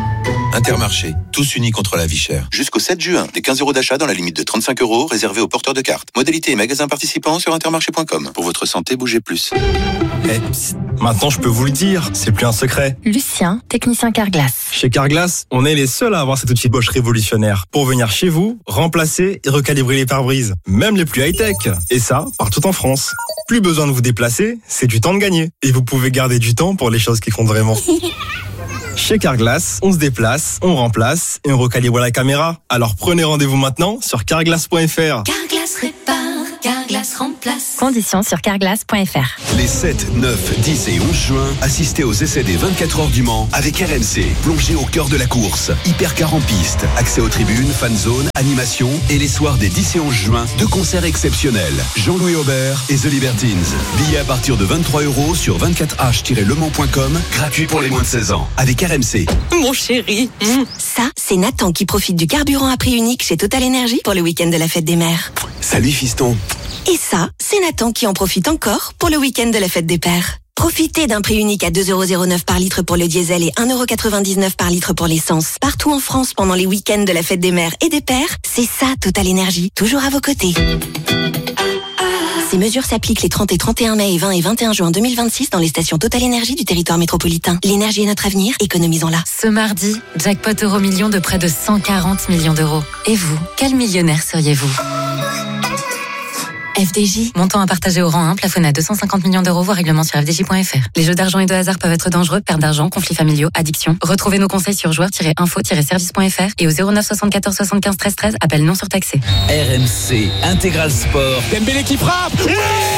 Speaker 10: Intermarché, tous unis contre la vie chère. Jusqu'au sept juin, des quinze euros d'achat dans la limite de trente-cinq euros réservés aux porteurs de cartes. Modalité et magasins participants sur intermarché point com. Pour votre santé, bougez plus.
Speaker 11: Eh, psst, maintenant je peux vous le dire, c'est plus un secret.
Speaker 12: Lucien, technicien Carglass.
Speaker 11: Chez Carglass, on est les seuls à avoir cet outil Bosch révolutionnaire pour venir chez vous, remplacer et recalibrer les pare-brises, même les plus high-tech. Et ça, partout en France. Plus besoin de vous déplacer, c'est du temps de gagner. Et vous pouvez garder du temps pour les choses qui comptent vraiment. Chez Carglass, on se déplace, on remplace et on recalibre la caméra. Alors prenez rendez-vous maintenant sur carglass point f r.
Speaker 12: Carglass répare, Carglass remplace. Conditions sur carglass point f r.
Speaker 13: Les sept, neuf, dix et onze juin, assistez aux essais des vingt-quatre heures du Mans avec R M C. Plongez au cœur de la course. Hypercar en piste, accès aux tribunes, fan zone, animation et les soirs des dix et onze juin, deux concerts exceptionnels. Jean-Louis Aubert et The Libertines. Billets à partir de vingt-trois euros sur vingt-quatre h tiret le mans point com, gratuit pour les moins de seize ans. Avec R M C.
Speaker 12: Mon chéri. Mmh. Ça, c'est Nathan qui profite du carburant à prix unique chez Total Energy pour le week-end de la fête des mères.
Speaker 13: Salut fiston.
Speaker 12: Et ça, c'est Nathan qui en profite encore pour le week-end de la fête des pères. Profitez d'un prix unique à deux euros zéro neuf par litre pour le diesel et un euro quatre-vingt-dix-neuf par litre pour l'essence. Partout en France pendant les week-ends de la fête des mères et des pères, c'est ça Total Energy, toujours à vos côtés. Ces mesures s'appliquent les trente et trente et un mai et vingt et vingt et un juin deux mille vingt-six dans les stations Total Energy du territoire métropolitain. L'énergie est notre avenir, économisons-la.
Speaker 14: Ce mardi, jackpot euro million de près de cent quarante millions d'euros. Et vous, quel millionnaire seriez-vous ? F D J, montant à partager au rang un, plafonné à deux cent cinquante millions d'euros, voire règlement sur f d j point f r. Les jeux d'argent et de hasard peuvent être dangereux, perte d'argent, conflits familiaux, addiction. Retrouvez nos conseils sur joueurs tiret info tiret service point f r et au zéro neuf soixante-quatorze soixante-quinze treize treize, appel non surtaxé.
Speaker 7: R M C, Intégral Sport.
Speaker 8: Dembélé qui frappe. Oui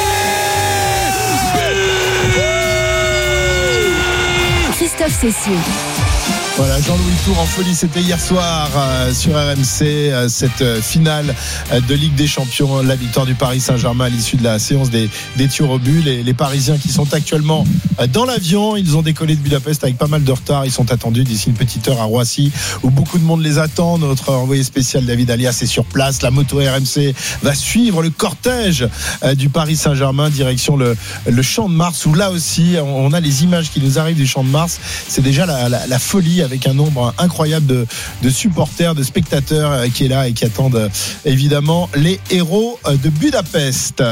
Speaker 6: Christophe Cessieux.
Speaker 2: Voilà, Jean-Louis Tour en folie, c'était hier soir euh, sur R M C, euh, cette euh, finale euh, de Ligue des Champions, la victoire du Paris Saint-Germain à l'issue de la séance des, des tirs au but. Les, les Parisiens qui sont actuellement euh, dans l'avion, ils ont décollé de Budapest avec pas mal de retard. Ils sont attendus d'ici une petite heure à Roissy, où beaucoup de monde les attend. Notre envoyé spécial David Alias est sur place. La moto R M C va suivre le cortège euh, du Paris Saint-Germain, direction le, le Champ de Mars, où là aussi, on, on a les images qui nous arrivent du Champ de Mars. C'est déjà la, la, la folie, avec un nombre incroyable de, de supporters, de spectateurs qui est là et qui attendent évidemment les héros de Budapest.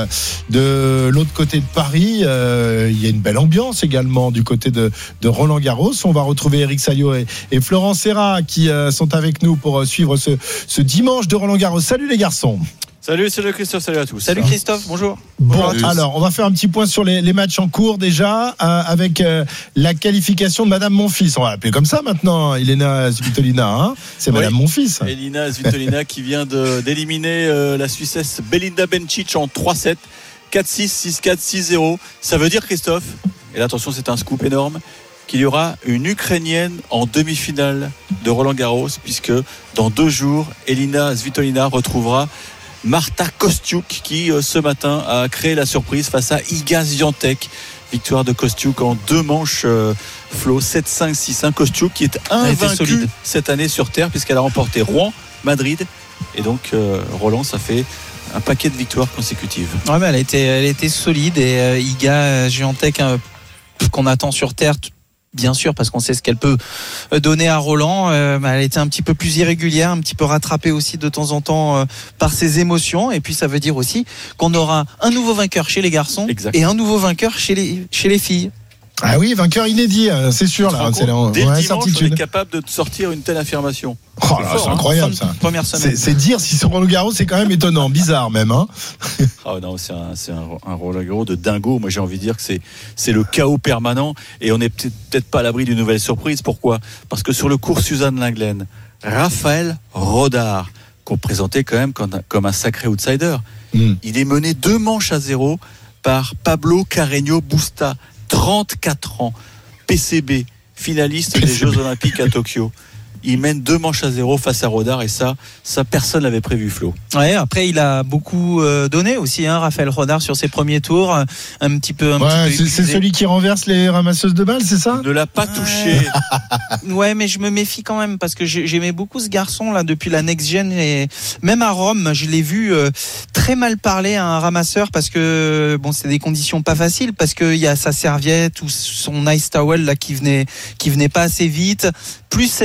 Speaker 2: De l'autre côté de Paris, euh, il y a une belle ambiance également du côté de, de Roland Garros. On va retrouver Eric Salio et, et Florent Serra qui euh, sont avec nous pour suivre ce, ce dimanche de Roland Garros. Salut les garçons.
Speaker 15: Salut, salut Christophe, salut à tous.
Speaker 5: Salut Christophe, bonjour.
Speaker 2: Bon, alors on va faire un petit point sur les, les matchs en cours déjà, euh, avec euh, la qualification de Madame Monfils. On va l'appeler comme ça maintenant, Elina Svitolina. Hein, c'est oui. Madame Monfils.
Speaker 15: Elina Svitolina qui vient de, d'éliminer euh, la Suissesse Belinda Bencic en trois sept, quatre six, six quatre, six zéro. Ça veut dire, Christophe, et là attention, c'est un scoop énorme, qu'il y aura une Ukrainienne en demi-finale de Roland Garros, puisque dans deux jours, Elina Svitolina retrouvera Marta Kostyuk qui euh, ce matin a créé la surprise face à Iga Swiatek. Victoire de Kostyuk en deux manches, euh, Flo, sept cinq, six un. Kostyuk qui est invaincue cette année sur terre puisqu'elle a remporté Rouen, Madrid et donc euh, Roland, ça fait un paquet de victoires consécutives.
Speaker 5: Ouais, mais elle a été, elle a été solide et euh, Iga Swiatek euh, qu'on attend sur terre. Bien sûr, parce qu'on sait ce qu'elle peut donner à Roland. Euh, elle était un petit peu plus irrégulière, un petit peu rattrapée aussi de temps en temps euh, par ses émotions. Et puis ça veut dire aussi qu'on aura un nouveau vainqueur chez les garçons exact. Et un nouveau vainqueur chez les, chez les filles.
Speaker 2: Ah oui, vainqueur inédit, c'est sûr. Là, c'est
Speaker 15: la, dès le dimanche, on est capable de sortir une telle affirmation.
Speaker 2: Oh là, c'est, fort, c'est incroyable hein, ça.
Speaker 5: Première semaine.
Speaker 2: C'est, c'est dire si c'est Roland Garros, c'est quand même étonnant, bizarre même. Hein.
Speaker 15: Oh non, c'est un, c'est un, un Roland Garros de dingo. Moi, j'ai envie de dire que c'est, c'est le chaos permanent et on n'est peut-être, peut-être pas à l'abri d'une nouvelle surprise. Pourquoi ? Parce que sur le cours Suzanne Lenglen, Raphaël Rodard, qu'on présentait quand même comme un, comme un sacré outsider, mm. il est mené deux manches à zéro par Pablo Carreño Busta, trente-quatre ans, P C B, finaliste P C B. Des Jeux Olympiques à Tokyo. Il mène deux manches à zéro face à Rodard et ça, ça personne l'avait prévu, Flo.
Speaker 5: Ouais, après il a beaucoup euh, donné aussi, hein, Raphaël Rodard sur ses premiers tours, un petit peu. Un
Speaker 2: ouais,
Speaker 5: petit peu
Speaker 2: c'est, c'est celui qui renverse les ramasseuses de balles, c'est ça ?
Speaker 15: Il ne l'a pas ouais. touché.
Speaker 5: Ouais, mais je me méfie quand même parce que j'aimais beaucoup ce garçon là depuis la Next Gen et même à Rome, je l'ai vu euh, très mal parler à un ramasseur parce que bon, c'est des conditions pas faciles parce que il y a sa serviette ou son ice towel là qui venait, qui venait pas assez vite, plus cette image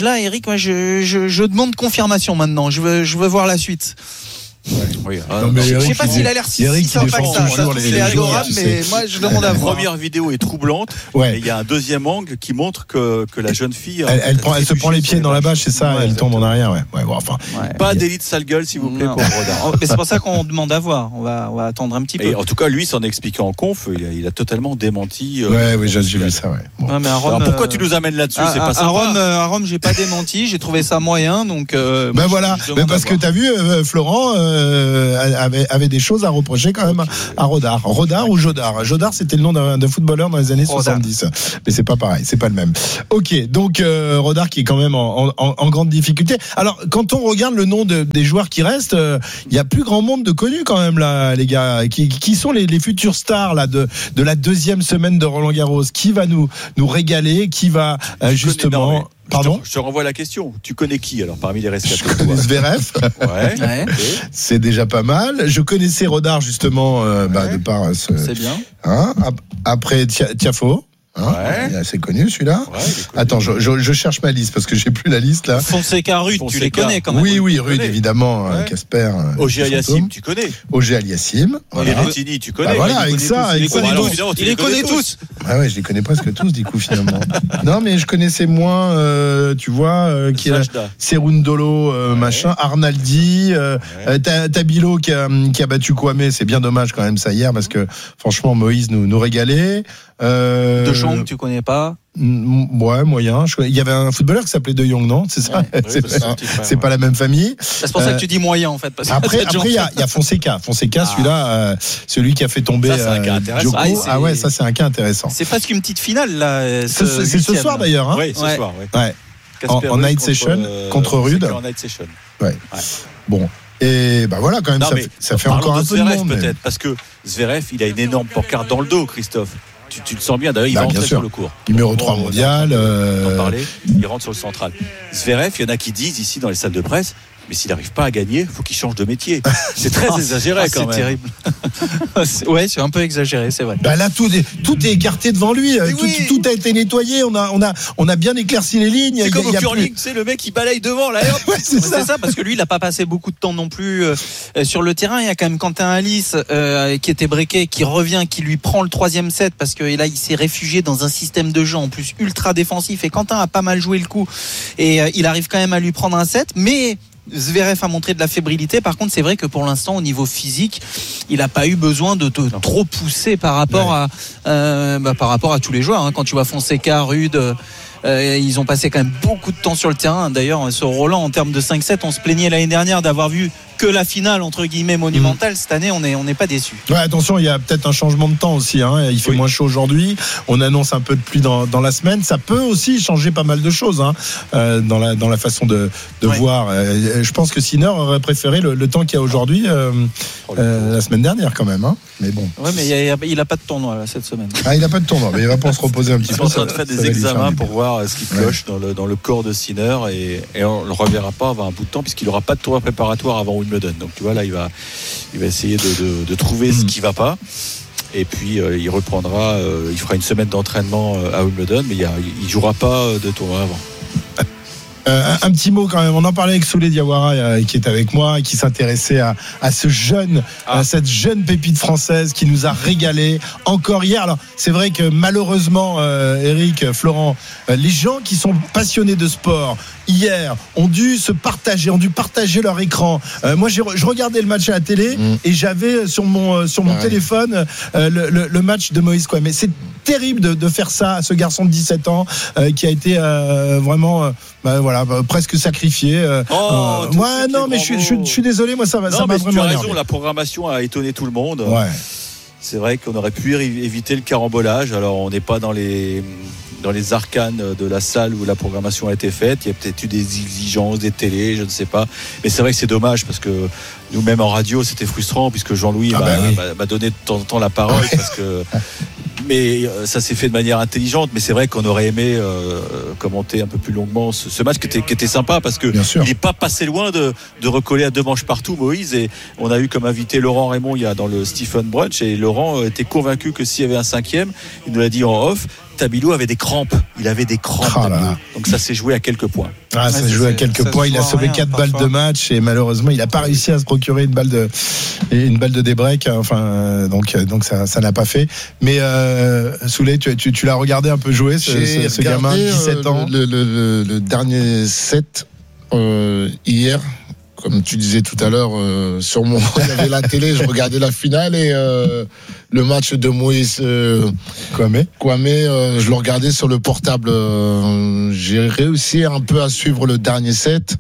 Speaker 16: image-là, Eric, moi, je, je, je demande confirmation maintenant. Je veux, je veux voir la suite.
Speaker 15: Ouais. Oui, ah,
Speaker 2: non, mais
Speaker 16: je
Speaker 2: Eric,
Speaker 16: sais pas s'il a l'air si, si sympa que ça. ça
Speaker 2: les,
Speaker 16: il est adorable, mais moi je demande à
Speaker 15: la
Speaker 16: voir.
Speaker 15: première vidéo est troublante.
Speaker 2: Ouais.
Speaker 15: Et il y a un deuxième angle qui montre que, que la jeune fille.
Speaker 2: Elle, elle, prend, elle se prend les pieds dans la bâche, c'est ça,
Speaker 16: ouais,
Speaker 2: elle tombe en arrière. Ouais. Ouais, bon, enfin,
Speaker 16: ouais.
Speaker 15: Pas d'élite sale gueule, s'il vous plaît,
Speaker 16: non.
Speaker 15: pour Rodin.
Speaker 16: Mais c'est pour ça qu'on demande à voir. On va, on va attendre un petit peu.
Speaker 15: Et en tout cas, lui, s'en expliquant en conf, il a, il a totalement démenti. Euh,
Speaker 2: ouais, oui, j'ai vu ça. Ouais.
Speaker 15: Bon.
Speaker 16: Ouais, mais à Rome,
Speaker 15: alors pourquoi
Speaker 16: euh,
Speaker 15: tu nous amènes là-dessus?
Speaker 16: à,
Speaker 15: C'est pas
Speaker 16: à,
Speaker 15: sympa.
Speaker 16: à Rome, à Rome, j'ai pas démenti. J'ai trouvé ça moyen, donc. Euh,
Speaker 2: ben
Speaker 16: moi,
Speaker 2: voilà.
Speaker 16: je, je
Speaker 2: ben parce que t'as vu, euh, Florent euh, avait, avait des choses à reprocher quand même okay. à Rodard. Rodard ou Jodard? Jodard, c'était le nom d'un, d'un footballeur dans les années Rodard. soixante-dix. Mais c'est pas pareil, c'est pas le même. Ok, donc euh, Rodard qui est quand même en, en, en grande difficulté. Alors, quand on regarde le nom de, des joueurs qui restent, il euh, y a plus grand monde de connus quand même là, les gars. Qui, qui sont les, les futurs stars là de, de la deuxième semaine de Roland Garros? Qui va nous, nous régaler? Qui va euh, justement...
Speaker 15: Connais, non,
Speaker 2: Pardon?
Speaker 15: Je te renvoie la question. Tu connais qui alors parmi les rescapés?
Speaker 2: Je connais Zverev.
Speaker 15: Ouais. ouais.
Speaker 2: C'est déjà pas mal. Je connaissais Rodard justement euh, ouais. bah, de par ce.
Speaker 16: C'est bien.
Speaker 2: Hein, après Tiafoe. Hein, ouais. Il est assez connu celui-là. Ouais, Attends, je, je, je cherche ma liste parce que j'ai plus la liste là.
Speaker 16: Fonseca, Rude, tu les connais quand même.
Speaker 2: Oui, oui, Rude évidemment. Casper.
Speaker 15: Ouais. Ogé Aliassime, tu connais.
Speaker 2: Ogé Aliassime.
Speaker 15: Voilà. Berrettini, tu connais.
Speaker 2: Bah voilà, avec ça, avec ça.
Speaker 16: Il les connaît tous.
Speaker 2: Ah ouais, je les connais presque tous du coup finalement. Non, mais je connaissais moins, euh, tu vois, euh, qui est Serundolo, euh, ouais. machin, Arnaldi, euh, ouais. Tabilo qui a, qui a battu Kwame. C'est bien dommage quand même ça hier parce que franchement Moïse nous, nous régalait.
Speaker 16: Euh, de Jong, tu connais pas?
Speaker 2: Ouais, moyen. Il y avait un footballeur qui s'appelait De Jong, non? C'est ça? Ouais, c'est, oui, pas, c'est, c'est pas la même famille.
Speaker 16: C'est pour ça euh, que tu dis moyen, en fait. Parce
Speaker 2: après, après, il y a, y a Fonseca. Fonseca, ah. celui-là, euh, celui qui a fait tomber ça, c'est un cas
Speaker 15: intéressant.
Speaker 2: Djoko. Ah, c'est... ah ouais, ça, c'est un cas intéressant.
Speaker 16: C'est presque une petite finale, là.
Speaker 2: Ce, c'est, c'est ce soir, d'ailleurs, hein?
Speaker 15: Oui, ce
Speaker 16: ouais.
Speaker 15: soir,
Speaker 2: ouais. ouais. En, en night contre, session, euh, contre Rude.
Speaker 15: En night session.
Speaker 2: Ouais. ouais. Bon. Et bah voilà, quand même, non, ça, ça fait encore un peu de monde.
Speaker 15: Peut-être, parce que Zverev, il a une énorme pancarte dans le dos, Christophe. Tu, tu le sens bien, d'ailleurs il bah, va rentrer sur le court.
Speaker 2: Numéro trois mondial.
Speaker 15: Euh... Parler, il rentre sur le central. Zverev, il y en a qui disent ici dans les salles de presse, mais s'il n'arrive pas à gagner, il faut qu'il change de métier. C'est très ah, exagéré ah, quand
Speaker 16: c'est
Speaker 15: même.
Speaker 16: C'est terrible. Ouais, c'est un peu exagéré, c'est vrai.
Speaker 2: Bah là, tout est, tout est écarté devant lui. Tout, oui. tout, tout a été nettoyé. On a, on a, on a bien éclairci les lignes.
Speaker 15: C'est
Speaker 2: il
Speaker 15: comme
Speaker 2: y a,
Speaker 15: au curling, tu sais, le mec il balaye devant là. Hop.
Speaker 16: Ouais, c'est, ça. c'est ça, parce que lui, il n'a pas passé beaucoup de temps non plus euh, sur le terrain. Il y a quand même Quentin Alice euh, qui était breaké, qui revient, qui lui prend le troisième set parce que là, il s'est réfugié dans un système de jeu en plus ultra défensif. Et Quentin a pas mal joué le coup et euh, il arrive quand même à lui prendre un set, mais Zverev a montré de la fébrilité. Par contre, c'est vrai que pour l'instant, au niveau physique, il n'a pas eu besoin de te trop pousser par rapport ouais. à euh, bah, par rapport à tous les joueurs. Hein. Quand tu vois Fonseca, Rude, euh, ils ont passé quand même beaucoup de temps sur le terrain. D'ailleurs, sur Roland, en termes de cinq sept, on se plaignait l'année dernière d'avoir vu que la finale entre guillemets monumentale. Cette année, on n'est on n'est pas déçu.
Speaker 2: Ouais, attention, il y a peut-être un changement de temps aussi. Hein. Il fait oui. moins chaud aujourd'hui. On annonce un peu de pluie dans, dans la semaine. Ça peut aussi changer pas mal de choses hein, euh, dans la dans la façon de, de ouais. voir. Euh, je pense que Sinner aurait préféré le, le temps qu'il y a aujourd'hui euh, euh, la semaine dernière quand même. Hein. Mais bon.
Speaker 16: Ouais, mais il a, il a pas de tournoi là, cette semaine.
Speaker 2: Ah, il a pas de tournoi, mais il va pas se reposer un petit
Speaker 15: peu.
Speaker 2: Ils
Speaker 15: sont en train de faire des examens pour voir ce qui cloche ouais. dans le dans le corps de Sinner et, et on le reverra pas avant un bout de temps puisqu'il aura pas de tournoi préparatoire avant Wimbledon. Donc tu vois là, il va il va essayer de, de, de trouver mmh. ce qui va pas. Et puis euh, il reprendra, euh, il fera une semaine d'entraînement euh, à Wimbledon, mais il, y a, il jouera pas de tournoi avant.
Speaker 2: Euh, un, un petit mot quand même. On en parlait avec Souley Diawara euh, qui est avec moi et qui s'intéressait à, à ce jeune, ah. à cette jeune pépite française qui nous a régalé encore hier. Alors c'est vrai que malheureusement, euh, Eric, Florent, euh, les gens qui sont passionnés de sport hier ont dû se partager, ont dû partager leur écran. Euh, moi, j'ai, je regardais le match à la télé mmh. et j'avais sur mon sur mon ouais. téléphone euh, le, le, le match de Moïse Kouame. Mais c'est terrible de, de faire ça à ce garçon de dix-sept ans euh, qui a été euh, vraiment, euh, bah, voilà, bah, presque sacrifié. Euh,
Speaker 15: oh,
Speaker 2: euh, ouais, non, mais je suis, je, je suis désolé, moi ça,
Speaker 15: non,
Speaker 2: ça
Speaker 15: m'a
Speaker 2: vraiment.
Speaker 15: Tu as raison,
Speaker 2: énervé.
Speaker 15: La programmation a étonné tout le monde.
Speaker 2: Ouais.
Speaker 15: C'est vrai qu'on aurait pu éviter le carambolage. Alors, on n'est pas dans les dans les arcanes de la salle où la programmation a été faite. Il y a peut-être eu des exigences, des télés, je ne sais pas. Mais c'est vrai que c'est dommage parce que nous-mêmes en radio, c'était frustrant puisque Jean-Louis ah m'a, bah oui. m'a, m'a donné de temps en temps la parole parce que. Mais ça s'est fait de manière intelligente. Mais c'est vrai qu'on aurait aimé euh, commenter un peu plus longuement ce, ce match qui était, qui était sympa parce que il n'est pas passé loin de, de recoller à deux manches partout, Moïse. Et on a eu comme invité Laurent Raymond il y a dans le Stephen Brunch et Laurent était convaincu que s'il y avait un cinquième, il nous l'a dit en off, Tabilou avait des crampes. Il avait des crampes.
Speaker 2: Ah là là.
Speaker 15: Donc ça s'est joué à quelques points.
Speaker 2: Ah, ça
Speaker 16: Ouais,
Speaker 2: s'est joué à quelques
Speaker 16: ça
Speaker 2: points.
Speaker 16: se
Speaker 2: Il a
Speaker 16: voit
Speaker 2: sauvé
Speaker 16: rien,
Speaker 2: quatre
Speaker 16: parfois.
Speaker 2: balles de match et malheureusement, il n'a pas réussi à se procurer une balle de, une balle de débreak. Enfin, euh, donc, donc ça, ça n'a pas fait. Mais euh, Souley, tu, tu, tu l'as regardé un peu jouer ce,
Speaker 3: J'ai
Speaker 2: ce, ce gamin,
Speaker 3: regardé,
Speaker 2: dix-sept
Speaker 3: euh,
Speaker 2: ans.
Speaker 3: Le, le, le, le dernier set euh, hier. Comme tu disais tout à l'heure, euh, sur mon, il y avait la télé, je regardais la finale et euh, le match de Moïse euh,
Speaker 2: Kwame,
Speaker 3: Kwame euh, je le regardais sur le portable. Euh, j'ai réussi un peu à suivre le dernier set,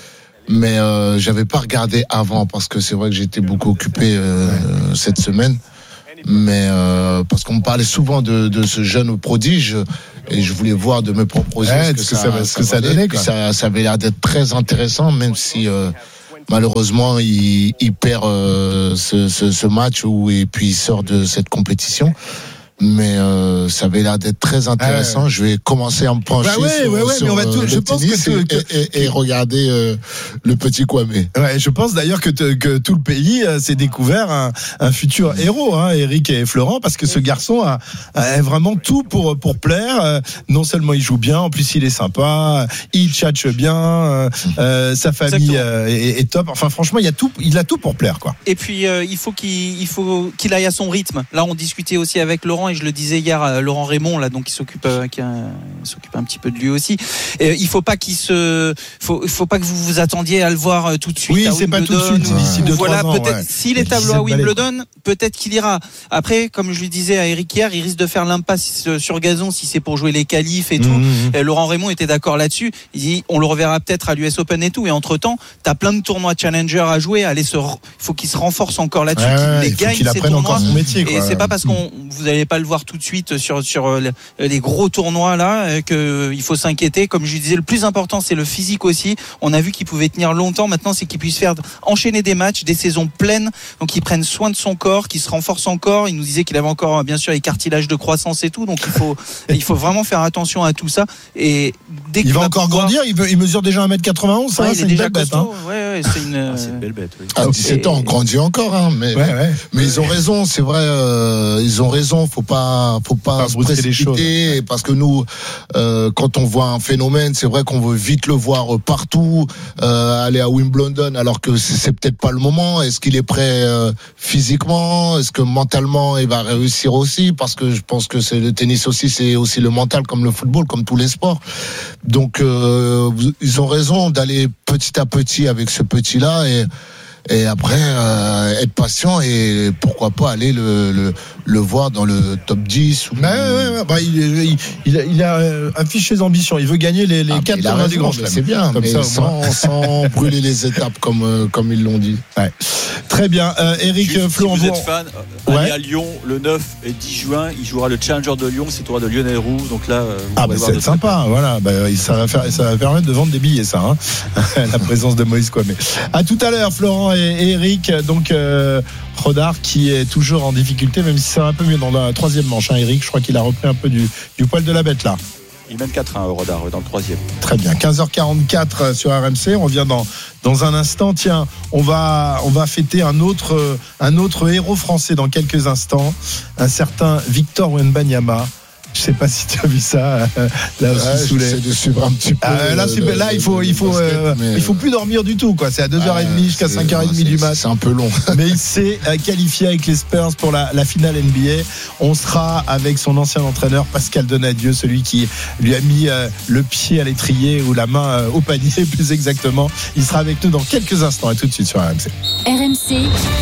Speaker 3: mais euh, j'avais pas regardé avant parce que c'est vrai que j'étais beaucoup occupé euh, cette semaine. Mais euh, parce qu'on me parlait souvent de, de ce jeune prodige et je voulais voir de mes propres yeux
Speaker 2: Ouais,
Speaker 3: ce que
Speaker 2: ce que
Speaker 3: ça,
Speaker 2: ça- ce que ça
Speaker 3: valait.
Speaker 2: donnait,
Speaker 3: Puis
Speaker 2: quoi.
Speaker 3: ça, ça avait l'air d'être très intéressant, même si euh, malheureusement il, il perd euh, ce, ce, ce match où, et puis il sort de cette compétition. Mais euh, ça avait l'air d'être très intéressant.
Speaker 2: Ah ouais.
Speaker 3: Je vais commencer à me pencher
Speaker 2: Bah ouais,
Speaker 3: sur,
Speaker 2: ouais, ouais,
Speaker 3: sur,
Speaker 2: mais on va tout-
Speaker 3: euh,
Speaker 2: je
Speaker 3: le
Speaker 2: pense
Speaker 3: tennis
Speaker 2: que-
Speaker 3: et,
Speaker 2: que-
Speaker 3: et, et regarder euh, le petit Kwame.
Speaker 2: Ouais, je pense d'ailleurs que, te- que tout le pays euh, s'est découvert un, un futur héros, hein, Eric et Florent, parce que ce garçon a, a vraiment tout pour pour plaire. Euh, non seulement il joue bien, en plus il est sympa, il tchatche bien, euh, euh, sa famille euh, est, est top. Enfin, franchement, il y a tout, il a tout pour plaire, quoi.
Speaker 16: Et puis euh, il faut qu'il il faut qu'il aille à son rythme. Là, on discutait aussi avec Laurent et je le disais hier, euh, Laurent Raymond là, donc qui s'occupe, euh, qui a- s'occupe un petit peu de lui aussi. Et, euh, il faut pas qu'il se, faut, faut pas que vous vous attendiez à le voir euh, tout de suite.
Speaker 2: Oui,
Speaker 16: à
Speaker 2: c'est pas tout de
Speaker 16: Wimbledon,
Speaker 2: suite,
Speaker 16: ou-
Speaker 2: d'ici
Speaker 16: ou
Speaker 2: deux,
Speaker 16: voilà,
Speaker 2: trois ans,
Speaker 16: peut-être
Speaker 2: ouais.
Speaker 16: s'il est tableau
Speaker 2: dix-sept
Speaker 16: à
Speaker 2: balais.
Speaker 16: Wimbledon, peut-être qu'il ira. Après, comme je lui disais à Eric hier, il risque de faire l'impasse euh, sur gazon si c'est pour jouer les qualifs et tout.
Speaker 2: Mmh, mmh.
Speaker 16: Et Laurent Raymond était d'accord là-dessus. Il dit, on le reverra peut-être à l'U S Open et tout. Et entre temps, t'as plein de tournois Challenger à jouer. Allez se, il faut qu'il se renforce encore là-dessus,
Speaker 2: Ouais,
Speaker 16: qu'il
Speaker 2: ouais,
Speaker 16: les
Speaker 2: il faut
Speaker 16: gagne
Speaker 2: qu'il
Speaker 16: ces
Speaker 2: apprenne
Speaker 16: tournois.
Speaker 2: encore son métier, quoi.
Speaker 16: Et c'est pas parce qu'on, vous n'allez pas le voir tout de suite sur sur euh, les, les gros tournois là euh, que il faut s'inquiéter. Comme je lui disais, le plus important c'est le physique aussi. On a vu qu'il pouvait tenir longtemps. Maintenant, c'est qu'il puisse faire enchaîner des matchs, des saisons pleines. Donc, il prenne soin de son corps, qu'il se renforce encore. Il nous disait qu'il avait encore, bien sûr, les cartilages de croissance et tout. Donc, il faut, il faut vraiment faire attention à tout ça. Et dès
Speaker 2: Il
Speaker 16: qu'il
Speaker 2: va
Speaker 16: va
Speaker 2: encore
Speaker 16: pouvoir-
Speaker 2: grandir, il, veut- il mesure déjà un mètre quatre-vingt-onze, ça
Speaker 16: Ouais,
Speaker 2: va,
Speaker 16: il
Speaker 2: c'est
Speaker 16: est
Speaker 2: une
Speaker 16: déjà
Speaker 2: belle bête.
Speaker 16: costaud.
Speaker 2: Hein.
Speaker 16: Ouais, ouais, c'est une,
Speaker 15: Ah, c'est une belle bête, oui.
Speaker 3: À dix-sept ans, on grandit encore, hein, mais,
Speaker 2: Ouais, ouais.
Speaker 3: mais ils ont raison, c'est vrai, euh, ils ont raison, faut pas, faut pas,
Speaker 2: Pas
Speaker 3: se
Speaker 2: brusquer les
Speaker 3: précipiter, parce que nous, euh, quand on voit un phénomène, c'est vrai qu'on veut vite le voir partout, euh, aller à Wimbledon, alors que c'est, c'est peut-être pas le moment. Est-ce qu'il est prêt euh, physiquement? Est-ce que mentalement il va réussir aussi? Parce que je pense que c'est le tennis aussi, c'est aussi le mental, comme le football, comme tous les sports. Donc, euh, ils ont raison d'aller petit à petit avec ce petit-là et et après euh, être patient et pourquoi pas aller le, le, le voir dans le top dix ou...
Speaker 2: Ouais, ouais, ouais. Bah, il, est- il, il a, il a euh, affiché ses ambitions. Il veut gagner les, les
Speaker 3: Ah,
Speaker 2: quatre
Speaker 3: il a
Speaker 2: tournois
Speaker 3: raison,
Speaker 2: du Grand
Speaker 3: mais
Speaker 2: Chelem.
Speaker 3: c'est bien,
Speaker 2: Comme
Speaker 3: mais
Speaker 2: ça, au
Speaker 3: sans,
Speaker 2: moins.
Speaker 3: sans brûler les étapes comme, euh, comme ils l'ont dit.
Speaker 2: Ouais. Très bien. Euh, Eric
Speaker 15: Juste,
Speaker 2: Florent.
Speaker 15: si vous êtes
Speaker 2: vous-
Speaker 15: fan,
Speaker 2: Ouais.
Speaker 15: allez à Lyon le neuf et dix juin. Il jouera le Challenger de Lyon, c'est le tournoi de Lionel Roux. Donc là, euh, vous
Speaker 2: Ah,
Speaker 15: pourrez
Speaker 2: bah,
Speaker 15: voir
Speaker 2: c'est
Speaker 15: de
Speaker 2: sympa, voilà. Bah, ça va faire, ça va permettre de vendre des billets, ça, hein. La présence de Moïse Kwame. À tout à l'heure, Florent et, et Eric. Donc, euh, Rodard qui est toujours en difficulté, même si c'est un peu mieux dans la troisième manche, hein, Eric. Je crois qu'il a repris un peu du, du poil de la bête, là.
Speaker 15: Il mène quatre un au Rodard dans le troisième.
Speaker 2: Très bien. quinze heures quarante-quatre sur R M C. On revient dans, dans un instant. Tiens, on va, on va fêter un autre, un autre héros français dans quelques instants. Un certain Victor Wembanyama. Je sais pas si tu as vu ça. euh, Là aussi,
Speaker 3: Ouais,
Speaker 2: sous les-
Speaker 3: j'essaie de suivre un petit peu.
Speaker 2: Ah, là,
Speaker 3: le-
Speaker 2: c'est-
Speaker 3: le-
Speaker 2: là, il faut,
Speaker 3: le
Speaker 2: il faut,
Speaker 3: basket,
Speaker 2: euh,
Speaker 3: mais,
Speaker 2: il faut plus dormir du tout, quoi. C'est à deux heures trente
Speaker 3: ouais,
Speaker 2: jusqu'à
Speaker 3: c'est-
Speaker 2: cinq heures trente
Speaker 3: c'est-
Speaker 2: du mat.
Speaker 3: C'est un peu long.
Speaker 2: Mais il s'est euh, qualifié avec les Spurs pour la, la finale N B A. On sera avec son ancien entraîneur Pascal Donadieu, celui qui lui a mis euh, le pied à l'étrier ou la main euh, au panier, plus exactement. Il sera avec nous dans quelques instants et tout de suite sur R M C.
Speaker 6: R M C,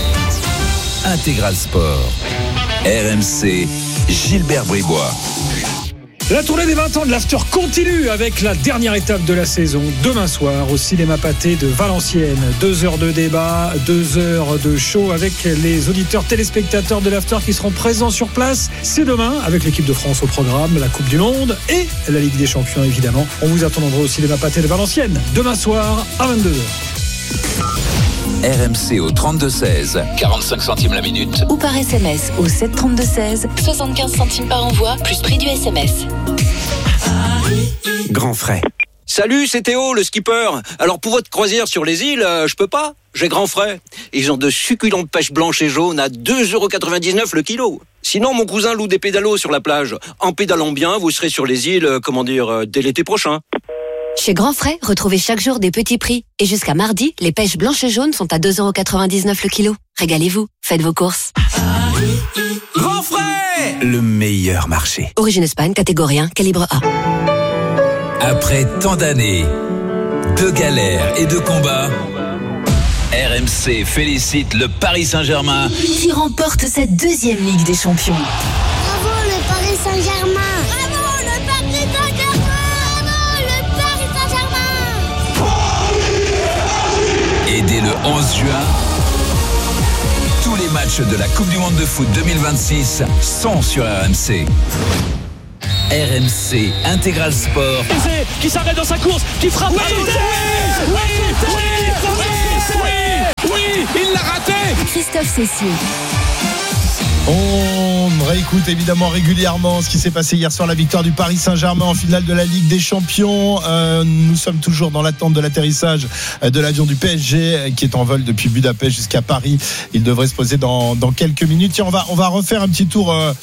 Speaker 7: Intégral Sport. R M C, Gilbert Bribois.
Speaker 17: La tournée des vingt ans de l'After continue avec la dernière étape de la saison demain soir au cinéma Pathé de Valenciennes. Deux heures de débat, deux heures de show avec les auditeurs téléspectateurs de l'After qui seront présents sur place. C'est demain avec l'équipe de France au programme, la Coupe du Monde et la Ligue des Champions évidemment. On vous attendra au cinéma Pathé de Valenciennes demain soir à vingt-deux heures.
Speaker 7: R M C au trente-deux seize, quarante-cinq centimes la minute.
Speaker 6: ou par S M S au sept trente-deux seize, soixante-quinze centimes par envoi, plus prix du S M S.
Speaker 18: Grand frais. Salut, c'est Théo, le skipper. Alors pour votre croisière sur les îles, euh, je peux pas. J'ai grand frais. Ils ont de succulentes pêches blanches et jaunes à deux euros quatre-vingt-dix-neuf le kilo. Sinon, mon cousin loue des pédalos sur la plage. En pédalant bien, vous serez sur les îles, euh, comment dire, euh, dès l'été prochain.
Speaker 12: Chez Grand Frais, retrouvez chaque jour des petits prix. Et jusqu'à mardi, les pêches blanches et jaunes sont à deux euros quatre-vingt-dix-neuf le kilo. Régalez-vous, faites vos courses.
Speaker 7: Grand Frais, le meilleur marché.
Speaker 12: Origine Espagne, catégorie un, calibre A.
Speaker 7: Après tant d'années, de galères et de combats, R M C félicite le Paris Saint-Germain
Speaker 6: qui remporte cette deuxième Ligue des Champions.
Speaker 19: Bravo le Paris Saint-Germain! Bravo le Paris Saint-Germain! Bravo le Paris Saint-Germain!
Speaker 7: Et dès le onze juin, tous les matchs de la Coupe du Monde de foot deux mille vingt-six sont sur R M C. R M C Intégral Sport.
Speaker 20: Qui s'arrête dans sa course, qui frappe. Oui, oui, oui, oui, oui, oui, oui, il l'a raté.
Speaker 6: Christophe Cessieux.
Speaker 2: On réécoute évidemment régulièrement ce qui s'est passé hier soir, la victoire du Paris Saint-Germain en finale de la Ligue des Champions. Euh, nous sommes toujours dans l'attente de l'atterrissage de l'avion du P S G qui est en vol depuis Budapest jusqu'à Paris. Il devrait se poser dans, dans quelques minutes. Tiens, on va, on va refaire un petit tour euh,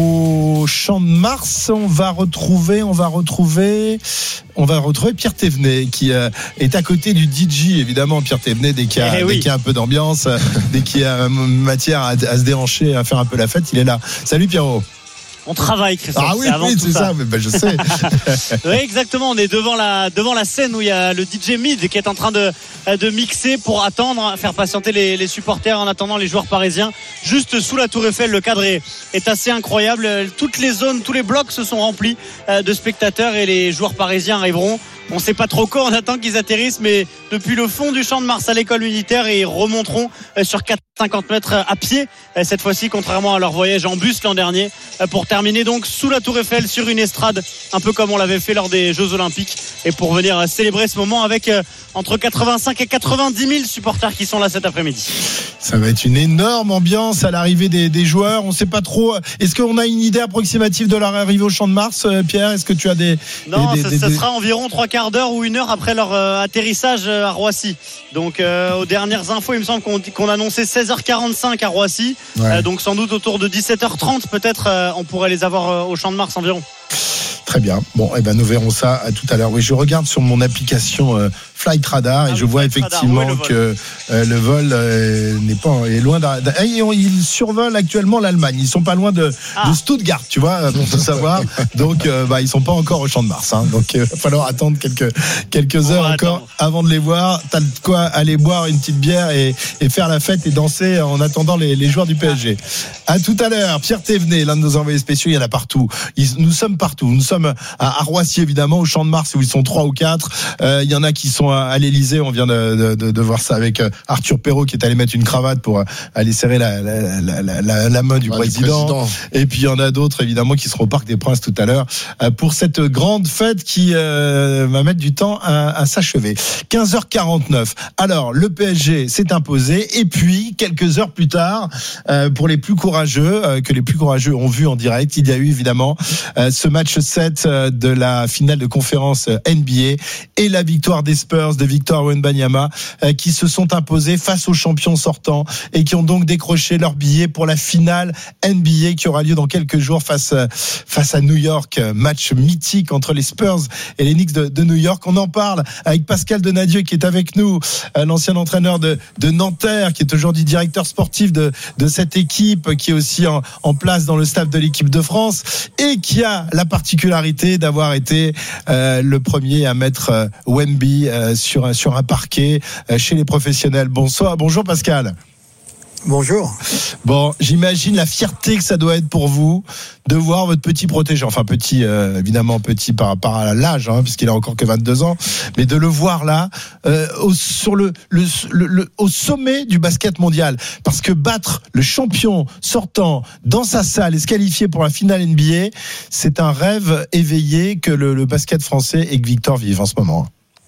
Speaker 2: au Champ de Mars. On va retrouver, on va retrouver, on va retrouver Pierre Thévenet qui euh, est à côté du D J. Évidemment, Pierre Thévenet, dès qu'il y a,
Speaker 5: Eh oui.
Speaker 2: dès qu'il y a un peu d'ambiance, dès qu'il y a matière à, à se déhancher, à faire un peu la fête, il est là. Salut Pierrot.
Speaker 5: On travaille, Christophe.
Speaker 2: Ah oui,
Speaker 5: c'est avant
Speaker 2: oui,
Speaker 5: tout
Speaker 2: c'est
Speaker 5: ça.
Speaker 2: ça, mais ben, je sais.
Speaker 5: Oui, exactement. On est devant la, devant la scène où il y a le D J Mid qui est en train de, de mixer pour attendre, faire patienter les, les supporters en attendant les joueurs parisiens. Juste sous la Tour Eiffel, le cadre est, est assez incroyable. Toutes les zones, tous les blocs se sont remplis de spectateurs et les joueurs parisiens arriveront. On ne sait pas trop quand, on attend qu'ils atterrissent, mais depuis le fond du Champ de Mars à l'école militaire, et ils remonteront sur quatre cent cinquante mètres à pied, cette fois-ci, contrairement à leur voyage en bus l'an dernier, pour terminer donc sous la Tour Eiffel sur une estrade, un peu comme on l'avait fait lors des Jeux Olympiques, et pour venir célébrer ce moment avec entre quatre-vingt-cinq et quatre-vingt-dix mille supporters qui sont là cet après-midi.
Speaker 2: Ça va être une énorme ambiance à l'arrivée des, des joueurs. On ne sait pas trop. Est-ce qu'on a une idée approximative de leur arrivée au Champ de Mars, Pierre? Est-ce que tu as des...
Speaker 5: Non,
Speaker 2: des,
Speaker 5: ça,
Speaker 2: des,
Speaker 5: ça
Speaker 2: des...
Speaker 5: sera environ trois quarts d'heure ou une heure après leur euh, atterrissage euh, à Roissy. Donc euh, aux dernières infos, il me semble qu'on, qu'on annonçait seize heures quarante-cinq à Roissy.
Speaker 2: Ouais.
Speaker 5: Euh, donc sans doute autour de dix-sept heures trente peut-être, euh, on pourrait les avoir euh, au Champ de Mars environ.
Speaker 2: Très bien. Bon, eh ben nous verrons ça à tout à l'heure. Oui, je regarde sur mon application euh, Flight Radar et
Speaker 5: ah,
Speaker 2: je vois
Speaker 5: Flight
Speaker 2: effectivement
Speaker 5: Radar, oui,
Speaker 2: que euh, le vol euh, n'est pas est loin d'un. d'un- Et on- ils survolent actuellement l'Allemagne. Ils sont pas loin de,
Speaker 5: Ah.
Speaker 2: de Stuttgart, tu vois, pour tout savoir. Donc, euh, bah, ils sont pas encore au Champ de Mars. Hein. Donc, il va falloir attendre quelques quelques heures
Speaker 5: va
Speaker 2: encore
Speaker 5: attendre.
Speaker 2: avant de les voir. T'as de quoi aller boire une petite bière et, et faire la fête et danser en attendant les, les joueurs du P S G. À tout à l'heure. Pierre Thévenet, l'un de nos envoyés spéciaux, il y en a partout. Ils- nous sommes partout. Nous sommes à, à Roissy, évidemment, au Champ de Mars où ils sont trois ou quatre. Euh, il y en a qui sont à, à l'Élysée. On vient de, de, de voir ça avec euh, Arthur Perrault qui est allé mettre une cravate pour euh, aller serrer la, la, la, la, la, la main du
Speaker 3: Ah,
Speaker 2: président.
Speaker 3: du président.
Speaker 2: Et puis il y en a d'autres évidemment qui seront au Parc des Princes tout à l'heure euh, pour cette grande fête qui euh, va mettre du temps à, à s'achever. quinze heures quarante-neuf. Alors le P S G s'est imposé et puis quelques heures plus tard, euh, pour les plus courageux, euh, que les plus courageux ont vu en direct, il y a eu évidemment euh, ce match sept euh, de la finale de conférence N B A et la victoire des Spurs de Victor Wembanyama euh, qui se sont imposés face aux champions sortants et qui ont donc décroché leur billet pour la finale N B A qui aura lieu dans quelques jours face face à New York. Match mythique entre les Spurs et les Knicks de, de New York. On en parle avec Pascal Donadieu qui est avec nous, euh, l'ancien entraîneur de, de Nanterre, qui est aujourd'hui directeur sportif de, de cette équipe, qui est aussi en, en place dans le staff de l'équipe de France et qui a la particularité d'avoir été euh, le premier à mettre euh, Wemby euh, sur, un, sur un parquet euh, chez les professionnels. Bonsoir, bonjour Pascal.
Speaker 21: Bonjour.
Speaker 2: Bon, j'imagine la fierté que ça doit être pour vous de voir votre petit protégé, enfin petit, euh, évidemment petit par rapport à l'âge, hein, puisqu'il a encore que vingt-deux ans, mais de le voir là, euh, au, sur le, le, le, le, au sommet du basket mondial, parce que battre le champion sortant dans sa salle et se qualifier pour la finale N B A, c'est un rêve éveillé que le, le basket français et que Victor vivent en ce moment.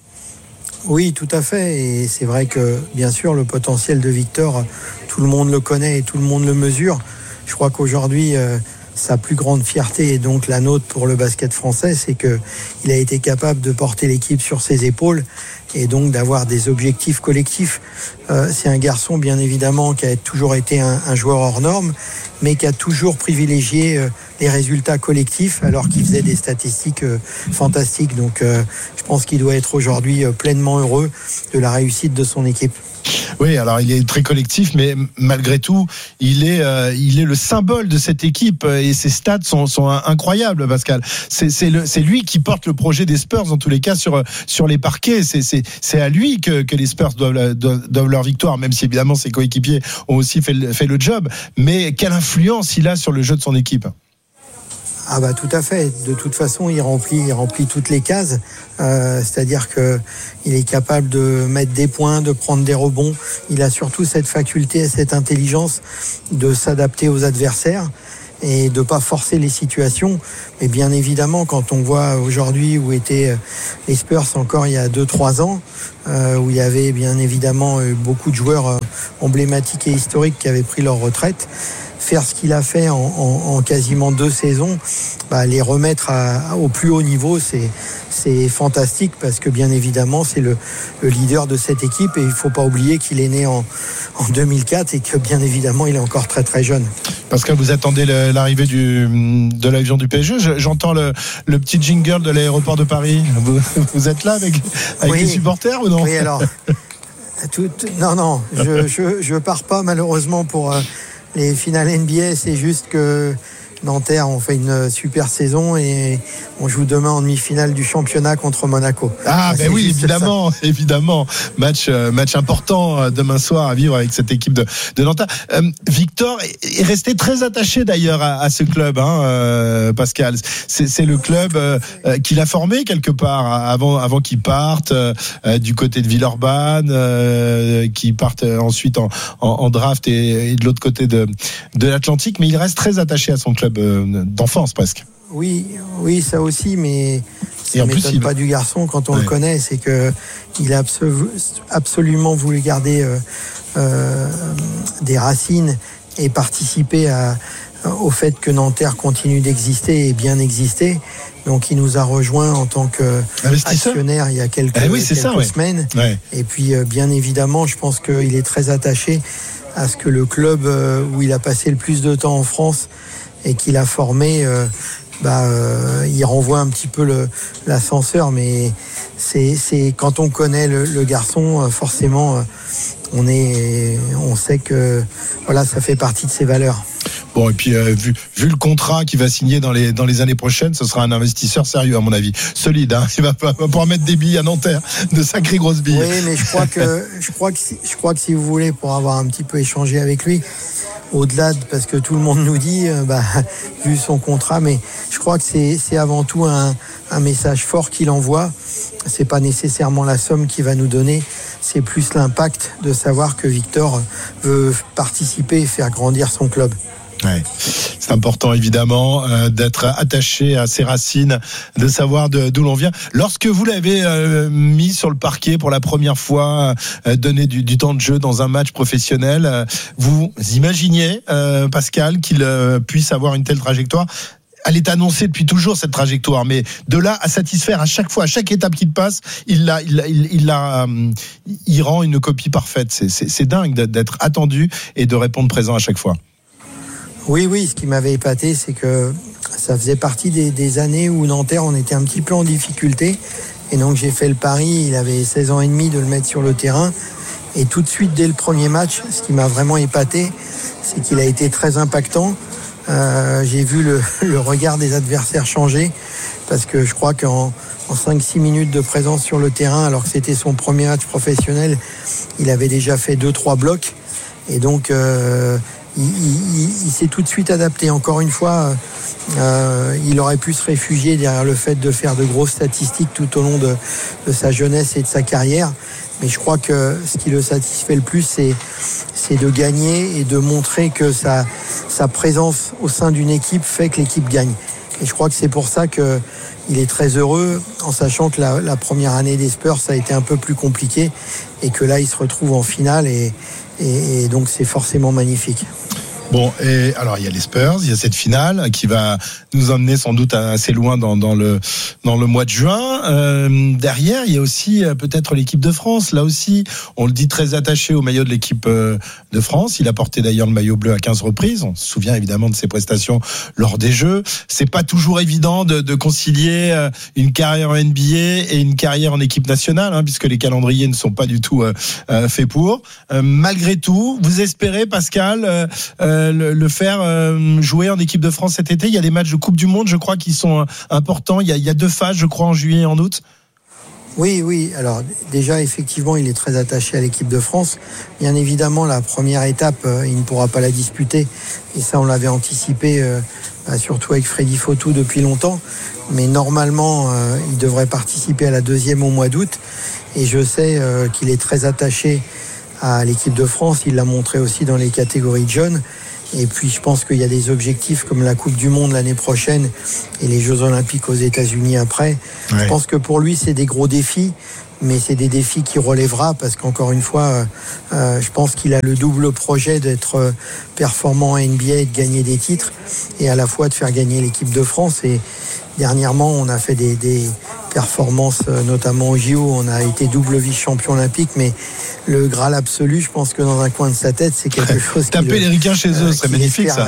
Speaker 21: Oui, tout à fait. Et c'est vrai que, bien sûr, le potentiel de Victor, tout le monde le connaît et tout le monde le mesure. Je crois qu'aujourd'hui, euh, sa plus grande fierté et donc la nôtre pour le basket français, c'est qu'il a été capable de porter l'équipe sur ses épaules et donc d'avoir des objectifs collectifs. Euh, c'est un garçon, bien évidemment, qui a toujours été un, un joueur hors norme, mais qui a toujours privilégié euh, les résultats collectifs alors qu'il faisait des statistiques euh, fantastiques. Donc euh, je pense qu'il doit être aujourd'hui euh, pleinement heureux de la réussite de son équipe.
Speaker 2: Oui, alors il est très collectif, mais malgré tout, il est, euh, il est le symbole de cette équipe et ses stats sont, sont incroyables, Pascal. C'est, c'est, le, c'est lui qui porte le projet des Spurs, en tous les cas, sur, sur les parquets. C'est, c'est, c'est à lui que, que les Spurs doivent, doivent, doivent leur victoire, même si évidemment ses coéquipiers ont aussi fait le, fait le job. Mais quelle influence il a sur le jeu de son équipe ?
Speaker 21: Ah bah tout à fait. De toute façon, il remplit, il remplit toutes les cases. Euh, c'est-à-dire que il est capable de mettre des points, de prendre des rebonds. Il a surtout cette faculté et cette intelligence de s'adapter aux adversaires et de pas forcer les situations. Mais bien évidemment, quand on voit aujourd'hui où étaient les Spurs encore il y a deux trois ans, euh, où il y avait bien évidemment beaucoup de joueurs emblématiques et historiques qui avaient pris leur retraite, faire ce qu'il a fait en, en, en quasiment deux saisons, bah, les remettre à, au plus haut niveau, c'est, c'est fantastique parce que bien évidemment c'est le, le leader de cette équipe et il ne faut pas oublier qu'il est né en, en deux mille quatre et que bien évidemment il est encore très très jeune.
Speaker 2: Pascal, vous attendez le, l'arrivée du, de l'avion du P S G. Je, j'entends le, le petit jingle de l'aéroport de Paris. Vous, vous êtes là avec, avec
Speaker 21: oui,
Speaker 2: les supporters ou non ?
Speaker 21: Oui, alors tout, non non, je, je je pars pas malheureusement pour euh, les finales N B A, c'est juste que Nanterre ont fait une super saison et on joue demain en demi-finale du championnat contre Monaco.
Speaker 2: Ah ben oui, évidemment, ça. évidemment. Match, euh, match important euh, demain soir à vivre avec cette équipe de, de Nanterre. Euh, Victor est resté très attaché d'ailleurs à, à ce club, hein, euh, Pascal. C'est, c'est le club euh, euh, qu'il a formé quelque part avant, avant qu'il parte euh, du côté de Villeurbanne, euh, qu'il parte ensuite en, en, en draft et, et de l'autre côté de, de l'Atlantique. Mais il reste très attaché à son club d'enfance presque.
Speaker 21: Oui, oui, ça aussi, mais ça ne m'étonne pas du garçon quand on ouais. le connaît, c'est que il a absolu, absolument voulu garder euh, euh, des racines et participer à, au fait que Nanterre continue d'exister et bien exister. Donc il nous a rejoint en tant qu'actionnaire il y a quelques,
Speaker 2: eh oui,
Speaker 21: quelques
Speaker 2: ça, ouais.
Speaker 21: semaines.
Speaker 2: Ouais.
Speaker 21: Et puis euh, bien évidemment, je pense qu'il est très attaché à ce que le club euh, où il a passé le plus de temps en France et qu'il a formé, euh, bah, euh, il renvoie un petit peu le, l'ascenseur, mais c'est, c'est quand on connaît le, le garçon, euh, forcément, euh, on est, on sait que voilà, ça fait partie de ses valeurs.
Speaker 2: Bon, et puis euh, vu, vu le contrat qu'il va signer dans les dans les années prochaines, ce sera un investisseur sérieux à mon avis, solide. Hein. Il va, va pouvoir mettre des billes à Nanterre, de sacrées grosses billes.
Speaker 21: Oui, mais je crois que je crois que si, je crois que si vous voulez, pour avoir un petit peu échangé avec lui, au-delà de, parce que tout le monde nous dit, euh, bah, vu son contrat, mais je crois que c'est c'est avant tout un un message fort qu'il envoie. C'est pas nécessairement la somme qu'il va nous donner, c'est plus l'impact de savoir que Victor veut participer et faire grandir son club.
Speaker 2: Ouais. C'est important évidemment euh, d'être attaché à ses racines, de savoir de, d'où l'on vient. Lorsque vous l'avez euh, mis sur le parquet pour la première fois, euh, donné du, du temps de jeu dans un match professionnel, euh, vous imaginiez, euh, Pascal, qu'il euh, puisse avoir une telle trajectoire ? Elle est annoncée depuis toujours, cette trajectoire, mais de là à satisfaire à chaque fois, à chaque étape qu'il passe, il l'a, il, il, il, l'a, euh, il rend une copie parfaite. C'est, c'est, c'est dingue d'être attendu et de répondre présent à chaque fois.
Speaker 21: Oui, oui, ce qui m'avait épaté, c'est que ça faisait partie des, des années où Nanterre, on était un petit peu en difficulté. Et donc j'ai fait le pari, il avait seize ans et demi, de le mettre sur le terrain. Et tout de suite, dès le premier match, ce qui m'a vraiment épaté, c'est qu'il a été très impactant. Euh, j'ai vu le, le regard des adversaires changer, parce que je crois qu'en en cinq six minutes de présence sur le terrain, alors que c'était son premier match professionnel, il avait déjà fait deux trois blocs. Et donc... Euh, Il, il, il s'est tout de suite adapté. Encore une fois, euh, il aurait pu se réfugier derrière le fait de faire de grosses statistiques tout au long de, de sa jeunesse et de sa carrière. Mais je crois que ce qui le satisfait le plus, c'est, c'est de gagner et de montrer que sa, sa présence au sein d'une équipe fait que l'équipe gagne. Et je crois que c'est pour ça que il est très heureux, en sachant que la, la première année des Spurs, ça a été un peu plus compliqué et que là, il se retrouve en finale et, et, et donc c'est forcément magnifique.
Speaker 2: Bon, et alors il y a les Spurs, il y a cette finale qui va nous emmener sans doute assez loin dans, dans le dans le mois de juin. Euh, derrière, il y a aussi euh, peut-être l'équipe de France. Là aussi, on le dit, très attaché au maillot de l'équipe euh, de France. Il a porté d'ailleurs le maillot bleu à quinze reprises. On se souvient évidemment de ses prestations lors des Jeux. C'est pas toujours évident de, de concilier euh, une carrière en N B A et une carrière en équipe nationale, hein, puisque les calendriers ne sont pas du tout euh, euh, faits pour. Euh, malgré tout, vous espérez, Pascal, euh, euh, le, le faire euh, jouer en équipe de France cet été? Il y a des matchs de Coupe du Monde, je crois, qui sont importants. Il y a, il y a deux phases, je crois, en juillet et en août.
Speaker 21: Oui, oui. Alors déjà, effectivement, il est très attaché à l'équipe de France. Bien évidemment, la première étape, euh, il ne pourra pas la disputer. Et ça, on l'avait anticipé, euh, bah, surtout avec Freddy Fotou depuis longtemps. Mais normalement, euh, il devrait participer à la deuxième au mois d'août. Et je sais euh, qu'il est très attaché à l'équipe de France. Il l'a montré aussi dans les catégories de jeunes. Et puis je pense qu'il y a des objectifs comme la Coupe du Monde l'année prochaine et les Jeux Olympiques aux États-Unis après. Ouais. Je pense que pour lui, c'est des gros défis, mais c'est des défis qu'il relèvera parce qu'encore une fois, euh, je pense qu'il a le double projet d'être performant en N B A et de gagner des titres et à la fois de faire gagner l'équipe de France. Et dernièrement, on a fait des, des performances, notamment au J O. On a été double vice-champion olympique, mais le Graal absolu, je pense que dans un coin de sa tête, c'est quelque chose qui...
Speaker 2: Taper les ricains chez eux, ce euh, serait magnifique, ça.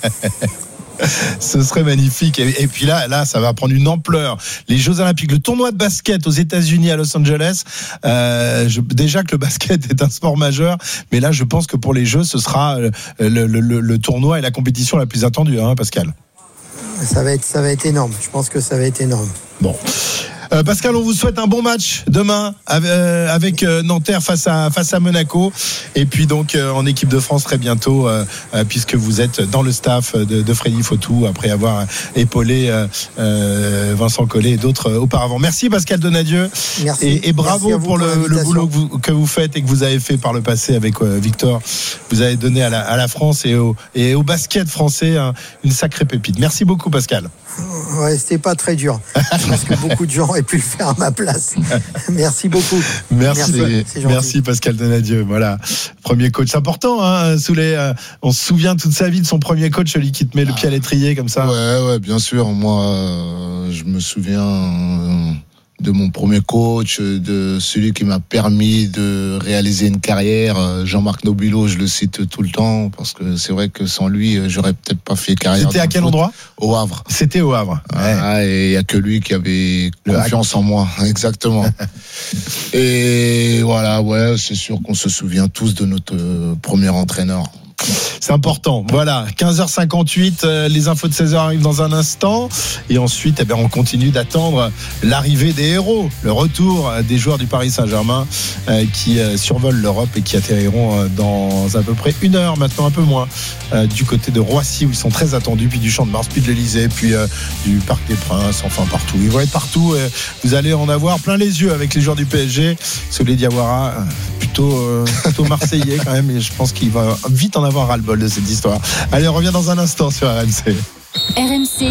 Speaker 2: Ce serait magnifique. Et, et puis là, là, ça va prendre une ampleur. Les Jeux Olympiques, le tournoi de basket aux États-Unis à Los Angeles. Euh, je, déjà que le basket est un sport majeur, mais là, je pense que pour les Jeux, ce sera le, le, le, le tournoi et la compétition la plus attendue, hein, Pascal.
Speaker 21: Ça va être, ça va être énorme. Je pense que ça va être énorme.
Speaker 2: Bon. Euh, Pascal, on vous souhaite un bon match demain avec euh, Nanterre face à face à Monaco et puis donc euh, en équipe de France très bientôt euh, euh, puisque vous êtes dans le staff de, de Freddy Fotou après avoir épaulé euh, euh, Vincent Collet et d'autres euh, auparavant. Merci Pascal Donadieu.
Speaker 21: Merci.
Speaker 2: Et, et bravo
Speaker 21: Merci
Speaker 2: pour, pour le, le boulot que vous, que vous faites et que vous avez fait par le passé avec euh, Victor. Vous avez donné à la, à la France et au, et au basket français hein, une sacrée pépite. Merci beaucoup Pascal.
Speaker 21: Ouais, c'était pas très dur. Je pense que beaucoup de gens auraient pu le faire à ma place. Merci beaucoup.
Speaker 2: Merci,
Speaker 21: Merci,
Speaker 2: c'est Merci Pascal Donadieu. Voilà, premier coach, c'est important. Hein, sous les, euh, on se souvient toute sa vie de son premier coach, celui qui te met le pied à l'étrier comme ça.
Speaker 3: Ouais, ouais, bien sûr. Moi, euh, je me souviens. Euh, de mon premier coach, de celui qui m'a permis de réaliser une carrière, Jean-Marc Nobilo, je le cite tout le temps, parce que c'est vrai que sans lui, j'aurais peut-être pas fait carrière.
Speaker 2: C'était à quel endroit ?
Speaker 3: Au Havre.
Speaker 2: C'était au Havre.
Speaker 3: Ouais. Ah, et il y a que lui qui avait le confiance hack. En moi, exactement. Et voilà, ouais, c'est sûr qu'on se souvient tous de notre premier entraîneur.
Speaker 2: C'est important. Voilà, quinze heures cinquante-huit, euh, les infos de seize heures arrivent dans un instant. Et ensuite, eh bien, on continue d'attendre l'arrivée des héros, le retour des joueurs du Paris Saint-Germain euh, qui euh, survolent l'Europe et qui atterriront euh, dans à peu près une heure, maintenant un peu moins, euh, du côté de Roissy où ils sont très attendus, puis du Champ de Mars, puis de l'Elysée, puis euh, du Parc des Princes, enfin partout. Ils vont être partout. Euh, vous allez en avoir plein les yeux avec les joueurs du P S G. Souley Diawara, euh, plutôt, euh, plutôt marseillais quand même, et je pense qu'il va vite en avoir ras-le-bol de cette histoire. Allez, on revient dans un instant sur R M C.
Speaker 6: R M C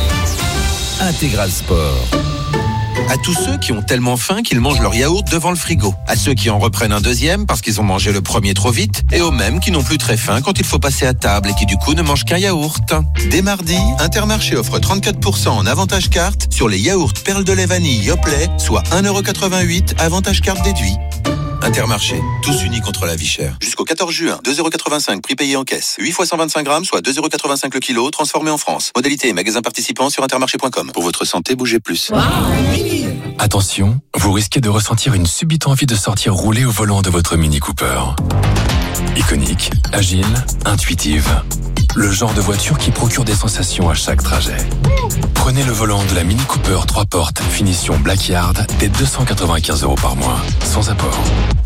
Speaker 7: Intégral Sport.
Speaker 4: À tous ceux qui ont tellement faim qu'ils mangent leur yaourt devant le frigo. À ceux qui en reprennent un deuxième parce qu'ils ont mangé le premier trop vite. Et aux mêmes qui n'ont plus très faim quand il faut passer à table et qui du coup ne mangent qu'un yaourt. Dès mardi, Intermarché offre trente-quatre pour cent en avantage carte sur les yaourts perles de lait vanille Yoplait, soit un euro quatre-vingt-huit avantage carte déduit. Intermarché, tous unis contre la vie chère. Jusqu'au quatorze juin, deux euros quatre-vingt-cinq prix payé en caisse. huit fois cent vingt-cinq grammes, soit deux euros quatre-vingt-cinq le kilo, transformé en France. Modalité et magasin participant sur intermarché point com. Pour votre santé, bougez plus.
Speaker 22: Attention, vous risquez de ressentir une subite envie de sortir rouler au volant de votre Mini Cooper. Iconique, agile, intuitive. Le genre de voiture qui procure des sensations à chaque trajet. Prenez le volant de la Mini Cooper trois portes, finition Blackyard, dès deux cent quatre-vingt-quinze euros par mois, sans apport.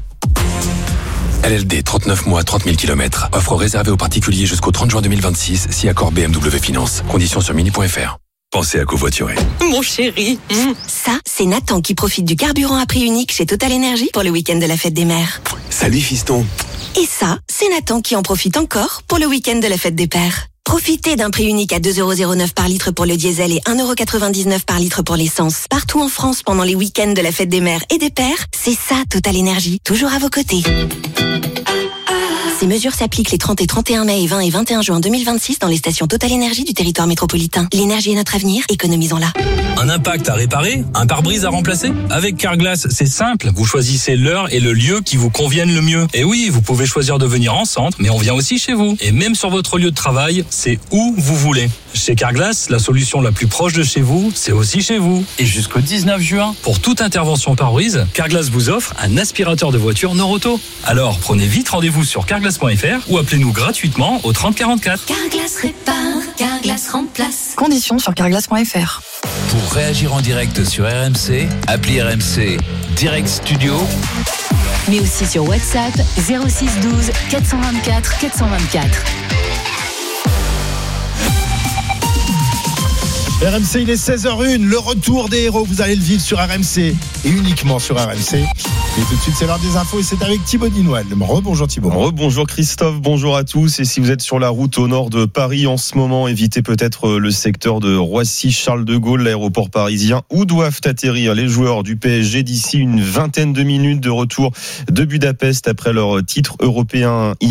Speaker 22: L L D, trente-neuf mois, trente mille kilomètres. Offre réservée aux particuliers jusqu'au trente juin deux mille vingt-six, si accord B M W Finance. Conditions sur mini point f r. Pensez à covoiturer.
Speaker 12: Mon chéri. Mmh. Ça, c'est Nathan qui profite du carburant à prix unique chez Total Energy pour le week-end de la fête des mères.
Speaker 13: Salut fiston.
Speaker 12: Et ça, c'est Nathan qui en profite encore pour le week-end de la fête des pères. Profitez d'un prix unique à deux euros zéro neuf par litre pour le diesel et un euro quatre-vingt-dix-neuf par litre pour l'essence. Partout en France pendant les week-ends de la fête des mères et des pères, c'est ça Total Energy, toujours à vos côtés. Ces mesures s'appliquent les trente et trente et un mai et vingt et vingt et un juin deux mille vingt-six dans les stations Total Énergie du territoire métropolitain. L'énergie est notre avenir, économisons-la.
Speaker 1: Un impact à réparer? Un pare-brise à remplacer? Avec Carglass, c'est simple. Vous choisissez l'heure et le lieu qui vous conviennent le mieux. Et oui, vous pouvez choisir de venir en centre, mais on vient aussi chez vous. Et même sur votre lieu de travail, c'est où vous voulez. Chez Carglass, la solution la plus proche de chez vous, c'est aussi chez vous. Et jusqu'au dix-neuf juin, pour toute intervention pare-brise, Carglass vous offre un aspirateur de voiture Noroto. Alors, prenez vite rendez-vous sur carglass point f r ou appelez-nous gratuitement au trente quarante-quatre.
Speaker 6: Carglass répare, Carglass remplace.
Speaker 9: Conditions sur carglass point f r.
Speaker 7: Pour réagir en direct sur R M C, appelez R M C Direct Studio.
Speaker 6: Mais aussi sur WhatsApp zéro six douze quatre cent vingt-quatre quatre cent vingt-quatre.
Speaker 2: R M C, il est seize heures une, le retour des héros, vous allez le vivre sur R M C et uniquement sur R M C. Et tout de suite, c'est l'heure des infos et c'est avec Thibaut Dinoël. Rebonjour Thibaut.
Speaker 23: Rebonjour Christophe, bonjour à tous. Et si vous êtes sur la route au nord de Paris en ce moment, évitez peut-être le secteur de Roissy-Charles de Gaulle, l'aéroport parisien, où doivent atterrir les joueurs du P S G d'ici une vingtaine de minutes de retour de Budapest après leur titre européen hier.